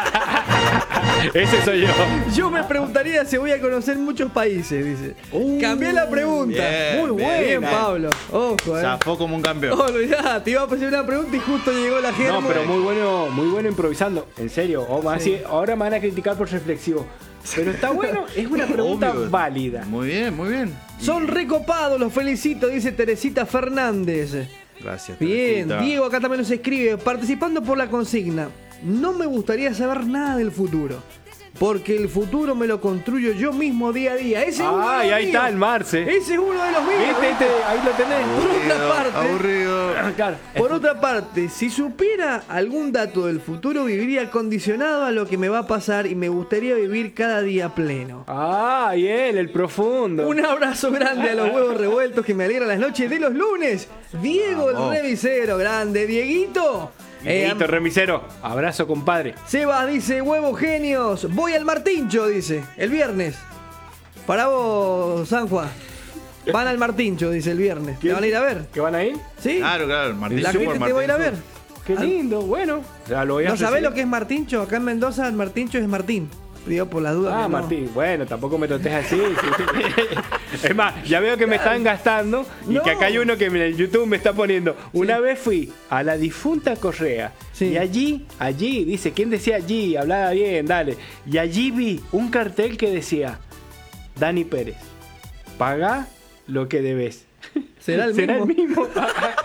Ese soy yo. Yo me preguntaría si voy a conocer muchos países, dice. Cambié la pregunta. bien, Muy bien, bien, bien. Pablo. Ojo, eh. Zafó como un campeón. Olvidá, te iba a hacer una pregunta y justo llegó la gente. No, pero muy bueno, muy bueno improvisando. En serio. O más Sí. así, ahora me van a criticar por reflexivo. Pero está bueno, es una pregunta Obvio. válida. Muy bien, muy bien. Son recopados, los felicito, dice Teresita Fernández. Gracias. Bien, Teresita. Diego acá también nos escribe, participando por la consigna. No me gustaría saber nada del futuro, porque el futuro me lo construyo yo mismo día a día. Ese es uno de Ah, y los ahí míos. está el Marce. Ese es uno de los míos. ¿Viste? ¿Viste? Ahí lo tenés. Por otra parte, Aburrido. Claro. por otra parte, si supiera algún dato del futuro, viviría condicionado a lo que me va a pasar y me gustaría vivir cada día pleno. Ah, y él, el profundo. Un abrazo grande a los huevos revueltos que me alegran las noches de los lunes. Diego el Vamos. revisero, grande. Dieguito. Eh, Listo, remisero. Abrazo, compadre. Sebas dice, huevos genios. Voy al Martincho, dice, el viernes. Para vos, San Juan. Van al Martincho, dice, el viernes. ¿Te van a ir a ver? ¿Qué van a ir? ¿Sí? Claro, claro. Martín La Sur gente por te va a ir a Martín ver. Sur. Qué lindo, bueno. Ya lo voy a ¿No sabés recibir. lo que es Martincho? Acá en Mendoza, el Martincho es Martín. Digo, por las dudas. Ah, que no. Martín, bueno, tampoco me trates así. sí. Es más, ya veo que me están gastando y No. que acá hay uno que en el YouTube me está poniendo. Una vez fui a la difunta Correa Sí. y allí, allí, dice, ¿quién decía allí? Hablaba bien, dale. Y allí vi un cartel que decía, Dani Pérez, paga lo que debes. ¿Será el ¿Será mismo? el mismo?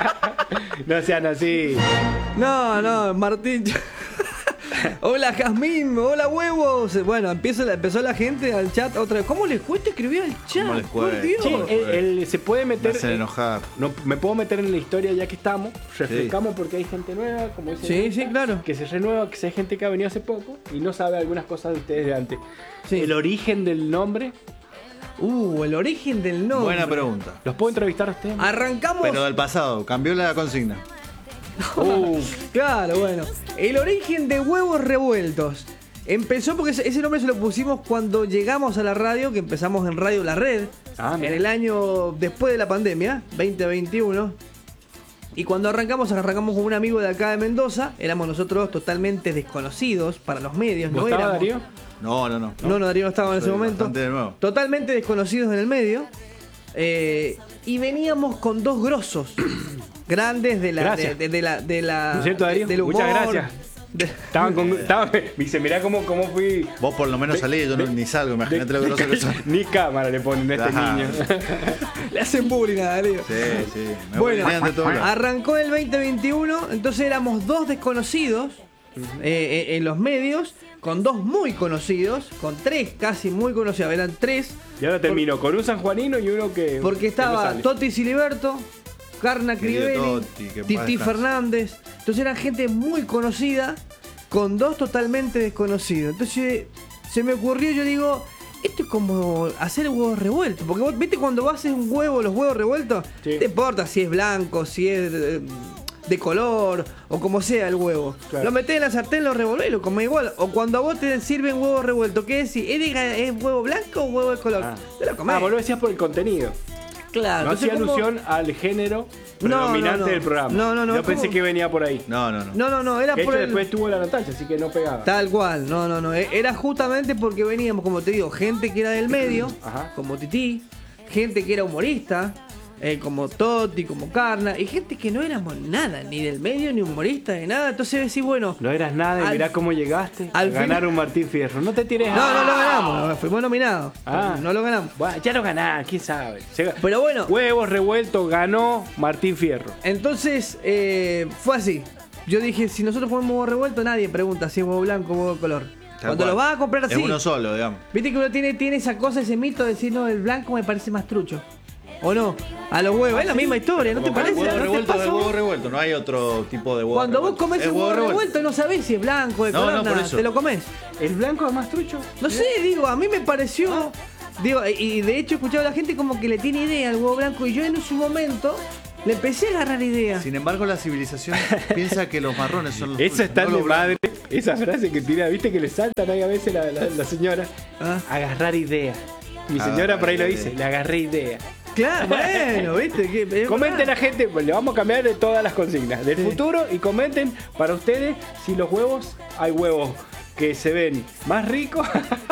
No sean así. No, no, Martincho. Hola Jazmín, hola huevos. Bueno, empieza la- empezó la gente al chat otra vez. ¿Cómo les cuesta escribir al chat? ¿Cómo les Por cuesta? Dios. Sí, él, él se puede Me meter. hacen enojar. No, me puedo meter en la historia ya que estamos, refrescamos porque hay gente nueva, como dice Sí, Nata, sí, claro. que se renueva, que hay gente que ha venido hace poco y no sabe algunas cosas de ustedes de antes. Sí. El origen del nombre, Uh, el origen del nombre. Buena pregunta. ¿los puedo entrevistar a ustedes? Arrancamos. Pero del pasado, cambió la consigna. Uh, Claro, bueno. El origen de huevos revueltos. Empezó porque ese ese nombre se lo pusimos cuando llegamos a la radio, que empezamos en Radio La Red, Ah, en mira. el año después de la pandemia, veinte veintiuno. Y cuando arrancamos, arrancamos con un amigo de acá de Mendoza. Éramos nosotros totalmente desconocidos para los medios. ¿Vos No estabas, éramos. Darío? No, no, no. No, no, Darío no estaba en ese Soy momento. bastante de nuevo. Totalmente desconocidos en el medio. Eh, y veníamos con dos grosos grandes de la, de, Gracias. de- de la, de la ¿No es cierto, Darío? del humor. Muchas gracias. De- Estaban con. Estaban, me dice, mirá cómo, cómo fui. Vos por lo menos salís, yo no, ni salgo, imagínate lo grosso que soy. Ni cámara le ponen a este Ajá. niño. Le hacen bullying a Darío. Sí, sí. Me Bueno, bueno, de todo lado. arrancó el veinte veintiuno, entonces éramos dos desconocidos eh, eh, en los medios, con dos muy conocidos, con tres casi muy conocidos, eran tres, Y ahora terminó con un sanjuanino y uno que. porque que no estaba sale. Toti Siliberto, Carna Querido Crivelli, Toti, que en paz Titi descanse. Fernández, entonces eran gente muy conocida, con dos totalmente desconocidos. Entonces se me ocurrió, yo digo, esto es como hacer huevos revueltos, porque vos viste cuando vos haces un huevo, los huevos revueltos, Sí. no te importa si es blanco, si es eh, de color o como sea el huevo. Claro. Lo metés en la sartén, lo revolvés y lo comés igual. O cuando a vos te sirven huevos revueltos, ¿qué decís? ¿Es, de- es huevo blanco o huevo de color? Ah, Te lo comés. Ah, vos lo decías por el contenido. Claro. No entonces, hacía ¿cómo? alusión al género No, predominante no, no. del programa. No, no, no, Yo pensé ¿cómo? que venía por ahí. No, no, no. No, no, no, era Que por hecho el... después tuvo la Natacha, así que no pegaba. Tal cual, no, no, no. e- Era justamente porque veníamos, como te digo, gente que era del medio, Ajá. como Titi, gente que era humorista, eh, como Toti, como Carna, y gente que no éramos nada, ni del medio, ni humorista, ni nada. Entonces decís, bueno, No eras nada y Al- mirá cómo llegaste a al ganar fin- un Martín Fierro. No te tires. no, no lo ganamos, no, fuimos nominados, Ah. no lo ganamos. Bueno, ya lo ganás, quién sabe. Se- Pero bueno, Huevos revueltos ganó Martín Fierro. entonces eh, fue así. Yo dije, si nosotros ponemos huevo revuelto, nadie pregunta si es huevo blanco o huevo de color. Tal Cuando cual. lo vas a comprar así, Es uno solo, digamos. viste que uno tiene, tiene esa cosa, ese mito de decir, no, el blanco me parece más trucho. ¿O no? A los huevos, es la misma historia, ¿no te Como el parece? huevo ¿No te revuelto pasa es a vos? huevo revuelto, no hay otro tipo de huevo Cuando vos revuelto. comés Es un huevo revuelto no sabés si es blanco, de No, color, no, por nada, eso. te lo comés. ¿El blanco es más trucho? No sé, digo, a mí me pareció. Digo, y de hecho he escuchado a la gente como que le tiene idea al huevo blanco y yo en su momento le empecé a agarrar idea. Sin embargo, la civilización piensa que los marrones son los Eso es tan no de los madre. Esa frase que tira, viste que le saltan ahí a veces la, la, la señora. Ah. Agarrar idea. Mi Ah, señora por ahí lo idea. dice, le agarré idea. Claro, bueno, viste. Que, es Comenten verdad. a gente, pues le vamos a cambiar de todas las consignas del Sí. futuro y comenten para ustedes si los huevos, hay huevos que se ven más ricos,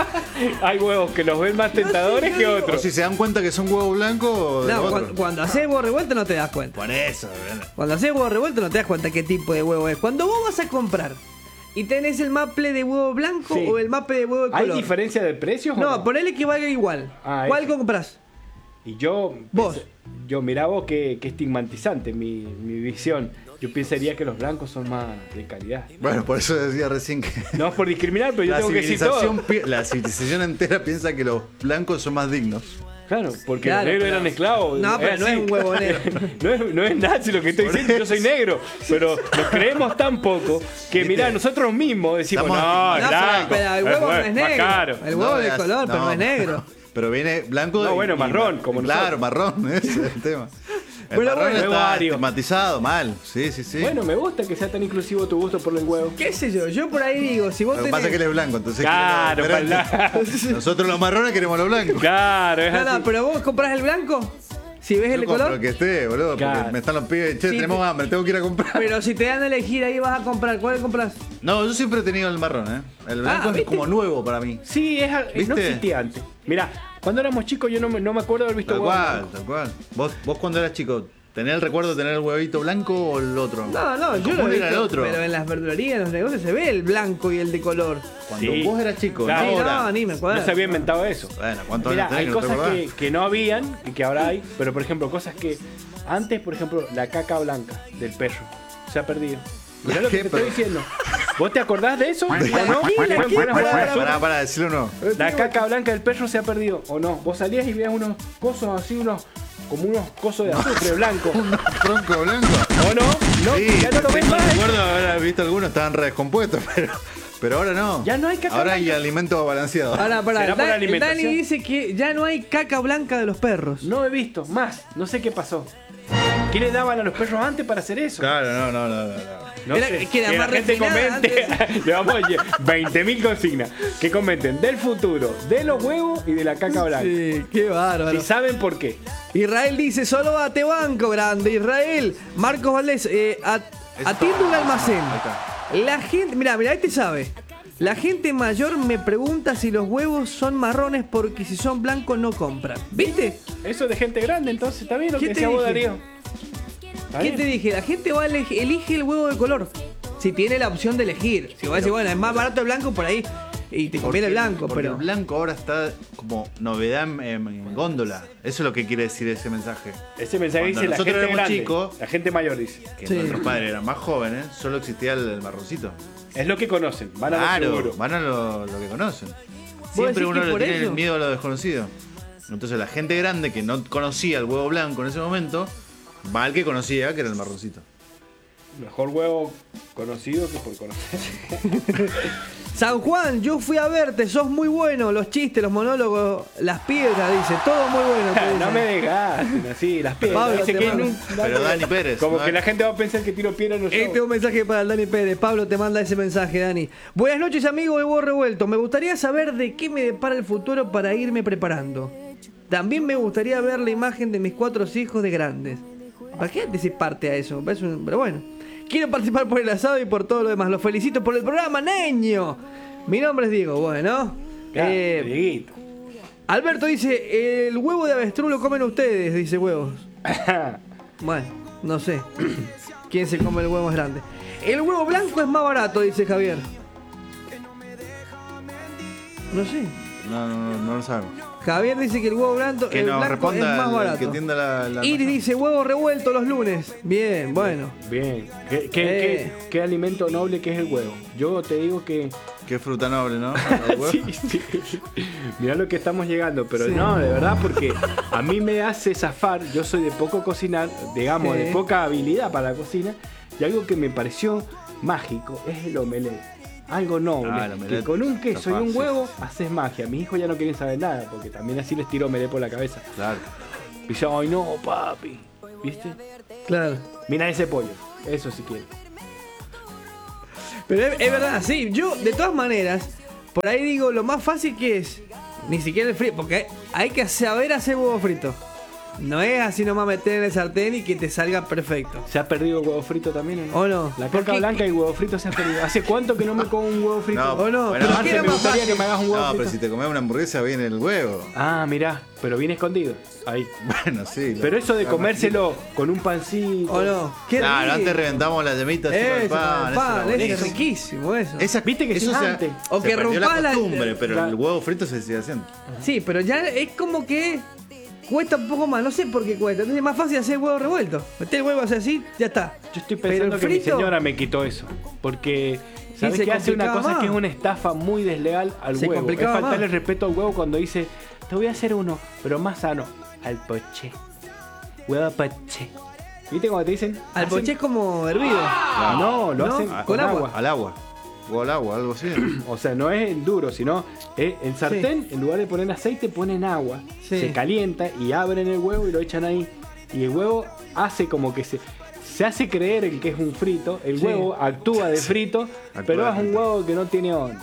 hay huevos que los ven más tentadores yo que digo- O otros. si se dan cuenta que son huevo blanco o de No, otro. cuando, cuando haces huevo revuelto no te das cuenta. Por eso, ¿verdad? Cuando haces huevo revuelto no te das cuenta qué tipo de huevo es. Cuando vos vas a comprar y tenés el maple de huevo blanco Sí. o el maple de huevo de ¿Hay color. diferencia de precios o No, no? ponele que valga igual. Ah, ¿Cuál eso. compras? Y yo, Vos. pensé- yo mirá vos qué, qué estigmatizante mi, mi visión. Yo pensaría que los blancos son más de calidad. Bueno, por eso decía recién que No es por discriminar, pero yo la tengo que decir todo. civilización, pi- la civilización entera piensa que los blancos son más dignos. Claro, porque Claro, los negros pero- eran esclavos. No, pero no así. es un huevo negro. no, es, no es nazi lo que estoy diciendo, yo soy negro. Pero nos creemos tan poco que, mirá, nosotros mismos decimos, Estamos- no, No, es blanco. pero el huevo no es más negro. caro. El huevo de es- color, pero no es negro. Pero viene blanco. No, y- bueno, y- marrón, como Claro, nosotros. marrón, ese es el tema. El Pero marrón bueno, está Ario. estigmatizado, mal. Sí, sí, sí. Bueno, me gusta que sea tan inclusivo tu gusto por el huevo. ¿Qué sé yo? Yo por ahí digo, si vos Lo que tenés... pasa es que él es blanco, entonces Claro, queremos lo para diferente. Nosotros los marrones queremos lo blanco. Claro, es No, no, así. pero vos comprás el blanco, si ves el Yo compro color, el que esté, boludo, Claro. porque me están los pibes, che, Sí, tenemos te- hambre, tengo que ir a comprar. pero si te dan a elegir ahí vas a comprar, ¿cuál compras? No, yo siempre he tenido el marrón, ¿eh? El blanco es ¿viste? como nuevo para mí. Sí, es, no ¿Viste? existía antes. Mirá, cuando éramos chicos yo no me, no me acuerdo haber visto Tal huevo cual, blanco. tal cual. ¿Vos, vos cuando eras chico, ¿tenés el recuerdo de tener el huevito blanco o el otro? No, no, El yo lo común he era el visto, otro. pero en las verdulerías, en los negocios se ve el blanco y el de color. Cuando Sí. vos eras chico, Claro. no Sí, ahora. no, ni me acuerdo. No se había inventado eso. Bueno, ¿cuántos Mira, años tenés hay que no te cosas acordás? que, que no habían y que ahora hay, pero por ejemplo, cosas que antes, por ejemplo, la caca blanca del perro se ha perdido. Mirá lo que ¿Qué, te estoy pero? diciendo. ¿Vos te acordás de eso? ¿O no? ¿Qué? ¿La Buen- qué? buena Pará, jugada. Pará, pará, decirlo o no. La caca blanca del perro se ha perdido, ¿o no? Vos salías y veías unos cosos así, unos como unos cosos de azufre blanco. Un tronco blanco. ¿O no? No, Sí, ya no lo ves tengo más. recuerdo haber visto algunos, estaban re descompuestos, pero, pero ahora no. Ya no hay caca Ahora hay blanca. alimento balanceado. Ahora, pará, ¿Será por la Dan- alimentación? Dani dice que ya no hay caca blanca de los perros. No he visto más, no sé qué pasó. ¿Qué le daban a los perros antes para hacer eso? Claro, no, no, no, no. no. No Era- sé, que era que la más gente refinada comente, antes. le vamos a llevar veinte mil consignas, que comenten del futuro, de los huevos y de la caca blanca. Sí, qué bárbaro. Si saben por qué. Israel dice, solo bate banco, grande. Israel. Marcos Valdés, eh, at- atiende un almacén. Ahí está. La gente, mira, mira, este sabe. La gente mayor me pregunta si los huevos son marrones porque si son blancos no compran. ¿Viste? Eso de gente grande, entonces, ¿está bien lo que ¿Qué te decía vos, dije? Darío? ¿Está ¿Qué bien? te dije? La gente va a eleg- elige el huevo de color. Si tiene la opción de elegir. Si vos decís, bueno, es más barato el blanco por ahí y te conviene el blanco, Porque pero. el blanco ahora está como novedad en, en góndola. Eso es lo que quiere decir ese mensaje. Ese mensaje Cuando dice la nosotros gente éramos grande, chicos- la gente mayor dice. Que Sí. nuestros padres eran más jóvenes, solo existía el, el marroncito. Es lo que conocen, van a lo Claro, seguro. van a lo, lo que conocen. decís Siempre uno que le por tiene eso? miedo a lo desconocido. Entonces la gente grande que no conocía el huevo blanco en ese momento, va al que conocía, que era el marroncito. Mejor huevo conocido que por conocer. San Juan, yo fui a verte, sos muy bueno. Los chistes, los monólogos, las piedras, dice. Todo muy bueno. te no dice. me dejas, así, las piedras. Pablo, Dice te que mando. nun- Pero Dani Pérez. Como ¿no? que la gente va a pensar que tiro piedra en los Este es un mensaje para el Dani Pérez. Pablo te manda ese mensaje, Dani. Buenas noches, amigo de Huevo Revuelto. Me gustaría saber de qué me depara el futuro para irme preparando. También me gustaría ver la imagen de mis cuatro hijos de grandes. ¿Para qué decir parte a eso? Es un- Pero bueno. Quiero participar por el asado y por todo lo demás. Los felicito por el programa, Neño. Mi nombre es Diego. Bueno. Claro, Eh, Dieguito. Alberto dice, el huevo de avestruz lo comen ustedes, dice huevos. Bueno, no sé. ¿Quién se come el huevo más grande? El huevo blanco es más barato, dice Javier. No sé. No, no, no, no lo sabemos. Javier dice que el huevo blanco, Que el nos blanco es responda más el- el barato. que tienda la, la Iris dice huevo revuelto los lunes. Bien, bueno. Bien. ¿Qué, qué, Eh. qué- qué alimento noble que es el huevo? Yo te digo que Qué fruta noble, ¿no? El huevo. Sí, sí. Mirá lo que estamos llegando, pero Sí. no, de verdad, porque a mí me hace zafar, yo soy de poco cocinar, digamos, Sí. de poca habilidad para la cocina, y algo que me pareció mágico es el omelette. Algo noble, Ah, el omelette. que con un queso y un Capaz, huevo haces magia. Mis hijos ya no quieren saber nada, porque también así les tiro omelette por la cabeza. Claro. Y yo, ay no, papi, ¿viste? Claro. Mira ese pollo, eso sí quiero. Pero es, es verdad, sí. Yo, de todas maneras, por ahí digo, lo más fácil que es, ni siquiera el frito, porque hay, hay que saber hacer huevo frito. No es así nomás meter en el sartén y que te salga perfecto. ¿Se ha perdido el huevo frito también? ¿O no? ¿O no? La Porque- caca blanca y huevo frito se ha perdido. ¿Hace cuánto que no me como un huevo frito? No, ¿O no? bueno, Pero antes ¿qué era me más gustaría fácil? que me hagas un huevo No, frito. pero si te comes una hamburguesa viene el huevo. Ah, mirá, pero viene escondido. Ahí. Bueno, sí. Pero eso de la comérselo con un pancito. ¿O no? Qué Claro, rico. antes reventamos la yemita así con el Eso, pan. con el eso pan, era ese es buenísimo. riquísimo eso. Esa, Viste que eso sí, se, antes. O se que perdió la rompás la- costumbre, pero la- el huevo frito se sigue haciendo. Sí, pero ya es como que cuesta un poco más, no sé por qué cuesta. Entonces es más fácil hacer huevo revuelto. Meter el huevo así, ya está. Yo estoy Pero pensando el que mi frito señora me quitó eso. Porque, ¿sabes se qué? Hace una complicaba cosa más. que es una estafa muy desleal al Se huevo. Es complicaba faltarle más. respeto al huevo cuando dice, te voy a hacer uno, pero más sano. Al poché. Huevo poché. ¿Viste cuando te dicen? Al hacen- poché es como hervido. No, lo ¿No? hacen Ah, con agua. Al agua. O al agua, algo así. O sea, no es en duro, sino es en sartén, en lugar de poner aceite, ponen agua. Sí. Se calienta y abren el huevo y lo echan ahí. Y el huevo hace como que se, se hace creer en que es un frito. El Sí. huevo actúa de frito, Actúa pero de es un frito. huevo que no tiene onda.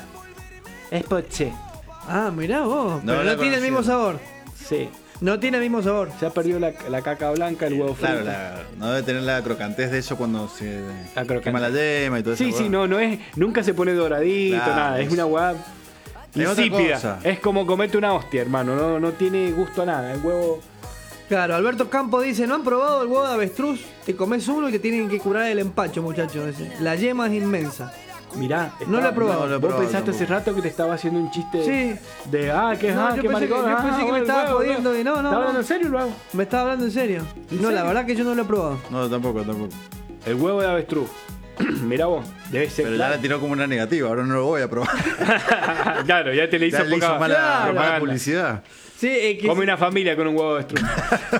Es poché. Ah, mirá vos. No pero la no tiene el conocía. mismo sabor. Sí. No tiene el mismo sabor. Se ha perdido la, la caca blanca, el huevo frito. Claro, la- no debe tener la crocantez de eso cuando se La crocantez. quema la yema y todo eso. Sí, sí, no, no es, nunca se pone doradito, Claro, nada. Es es- una hueá es otra insípida. cosa. Es como comerte una hostia, hermano. No, no tiene gusto a nada. El huevo. Claro, Alberto Campo dice, ¿no han probado el huevo de avestruz? Te comes uno y te tienen que curar el empacho, muchachos. ese. La yema es inmensa. Mirá, No lo he probado. No lo he Vos probado pensaste hace tampoco. rato que te estaba haciendo un chiste Sí. de ah, que No, ah, yo qué pensé que- maricón. yo ah, pensé que me bueno, estaba huevo, jodiendo huevo. y no, no, ¿Estás no. hablando en serio, lo hago? ¿Me estás hablando en serio? ¿En No, la serio? verdad que yo no lo he probado. No, tampoco, tampoco. El huevo de avestruz. Mirá vos, debe ser. Pero ya la tiró como una negativa, ahora no lo voy a probar. Claro, ya te le hizo Ya le hizo poca mala, Claro. mala propaganda. publicidad. Sí, es que Come una familia con un huevo de avestruz.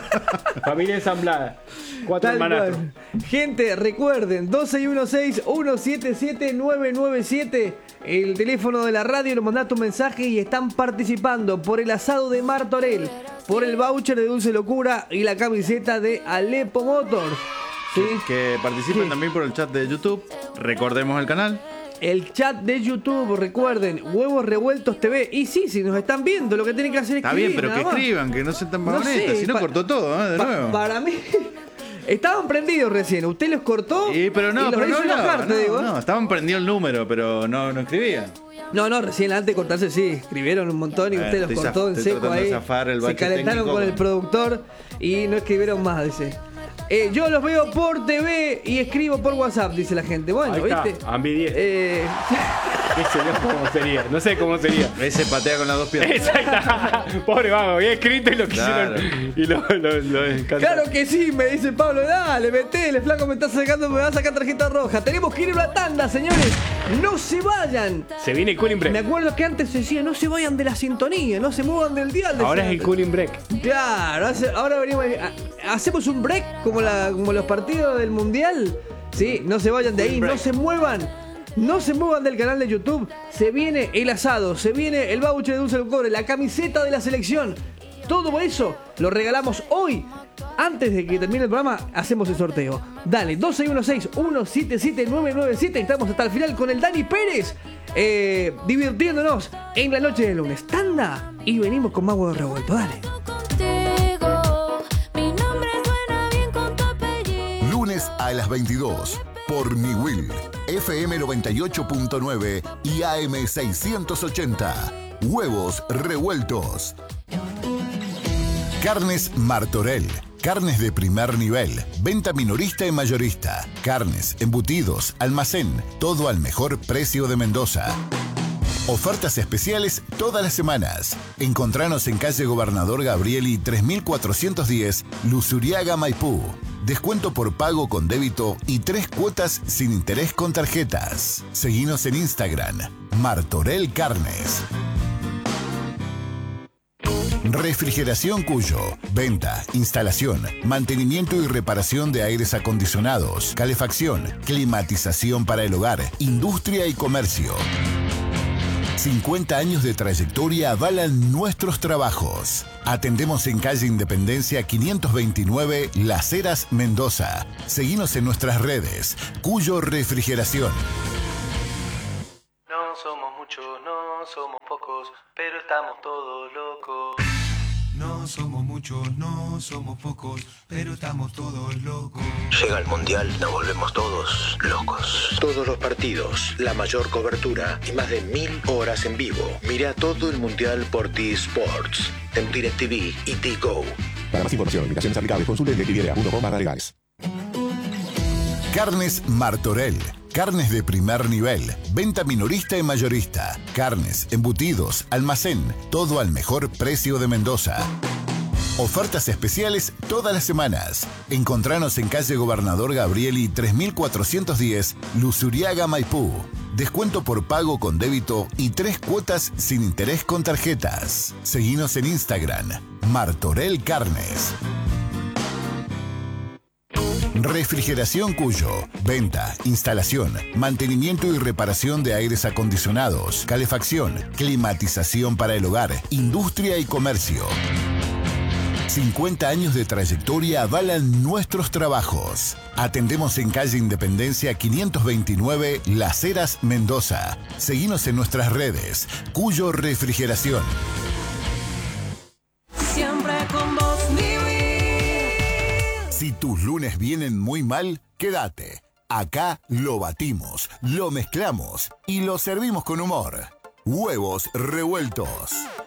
Familia ensamblada. Cuatro Tal hermanastros. cual. Gente, recuerden, uno seis uno seis, uno siete siete, nueve nueve siete, el teléfono de la radio, nos mandás tu mensaje y están participando por el asado de Martorell, por el voucher de Dulce Locura y la camiseta de Alepo Motors. ¿Sí? Que participen ¿Qué? también por el chat de YouTube. Recordemos el canal. El chat de YouTube, recuerden, Huevos Revueltos T V. Y sí, si nos están viendo, lo que tienen que hacer es Está escribir, bien, pero que nada más. escriban, que no sean tan No vagonetas. sé, Si no, pa- cortó todo, ¿eh? De Pa- nuevo. para mí, estaban prendidos recién. Usted los cortó Y, pero no, y los pero no hizo hablaba, enojar, te no, digo. ¿eh? no, estaban prendiendo el número, pero no, no escribían. No, no, recién antes de cortarse sí, escribieron un montón y Bueno, usted los estoy cortó zaf- en estoy seco tratando de ahí. zafar el Se bache calentaron técnico con el con- productor y no escribieron más, dice. Eh, yo los veo por T V y escribo por WhatsApp, dice la gente. Bueno, Ahí está, ¿viste? Ambi diez. Eh, ¿Qué sé yo cómo sería? No sé cómo sería. Ese patea con las dos piernas. Exacto. Pobre vago, bien escrito y lo quisieron. Claro. Y lo, lo, lo descansaron. claro que sí, me dice Pablo. Dale, metele, flaco, me está sacando, me va a sacar tarjeta roja. Tenemos que ir a una tanda, señores. No se vayan. Se viene el cooling Me break. acuerdo que antes se decía, no se vayan de la sintonía, no se muevan del dial. Ahora es decían. el cooling break. Claro, hace- ahora venimos. a- hacemos un break como, la, como los partidos del mundial. Sí, no se vayan de ahí, no se muevan. No se muevan del canal de YouTube. Se viene el asado, se viene el voucher de Dulce Locura, la camiseta de la selección. Todo eso lo regalamos hoy. Antes de que termine el programa, hacemos el sorteo. Dale, dos seis uno seis, uno siete siete, nueve nueve siete. Estamos hasta el final con el Dani Pérez. eh, divirtiéndonos en la noche del lunes. Tanda y venimos con más huevos revueltos. Dale. Contigo, mi nombre suena bien con tu apellido. Lunes a las veintidós por Mi Will, F M noventa y ocho punto nueve y A M seiscientos ochenta. Huevos revueltos. Carnes Martorell. Carnes de primer nivel. Venta minorista y mayorista. Carnes, embutidos, almacén. Todo al mejor precio de Mendoza. Ofertas especiales todas las semanas. Encontranos en calle Gobernador Gabrieli tres mil cuatrocientos diez, Luzuriaga, Maipú. Descuento por pago con débito y tres cuotas sin interés con tarjetas. Seguinos en Instagram. Martorell Carnes. Refrigeración Cuyo. Venta, instalación, mantenimiento y reparación de aires acondicionados, calefacción, climatización para el hogar, industria y comercio. cincuenta años de trayectoria avalan nuestros trabajos. Atendemos en calle Independencia quinientos veintinueve, Las Heras, Mendoza. Seguinos en nuestras redes. Cuyo Refrigeración. No somos muchos, no somos pocos, pero estamos todos locos. No somos muchos, no somos pocos, pero estamos todos locos. Llega el Mundial, nos volvemos todos locos. Todos los partidos, la mayor cobertura y más de mil horas en vivo. Mira todo el Mundial por T-Sports, en DirecTV y T-Go. Para más información, invitaciones aplicables, consulte en directv punto com barra legales. Carnes Martorell. Carnes de primer nivel. Venta minorista y mayorista. Carnes, embutidos, almacén. Todo al mejor precio de Mendoza. Ofertas especiales todas las semanas. Encontranos en calle Gobernador Gabrieli tres mil cuatrocientos diez, Luzuriaga, Maipú. Descuento por pago con débito y tres cuotas sin interés con tarjetas. Seguinos en Instagram. Martorell Carnes. Refrigeración Cuyo. Venta, instalación, mantenimiento y reparación de aires acondicionados, calefacción, climatización para el hogar, industria y comercio. cincuenta años de trayectoria avalan nuestros trabajos. Atendemos en calle Independencia quinientos veintinueve, Las Heras, Mendoza. Seguinos en nuestras redes. Cuyo Refrigeración. Siempre con vos, mi vida. Si tus lunes vienen muy mal, quédate. Acá lo batimos, lo mezclamos y lo servimos con humor. Huevos revueltos.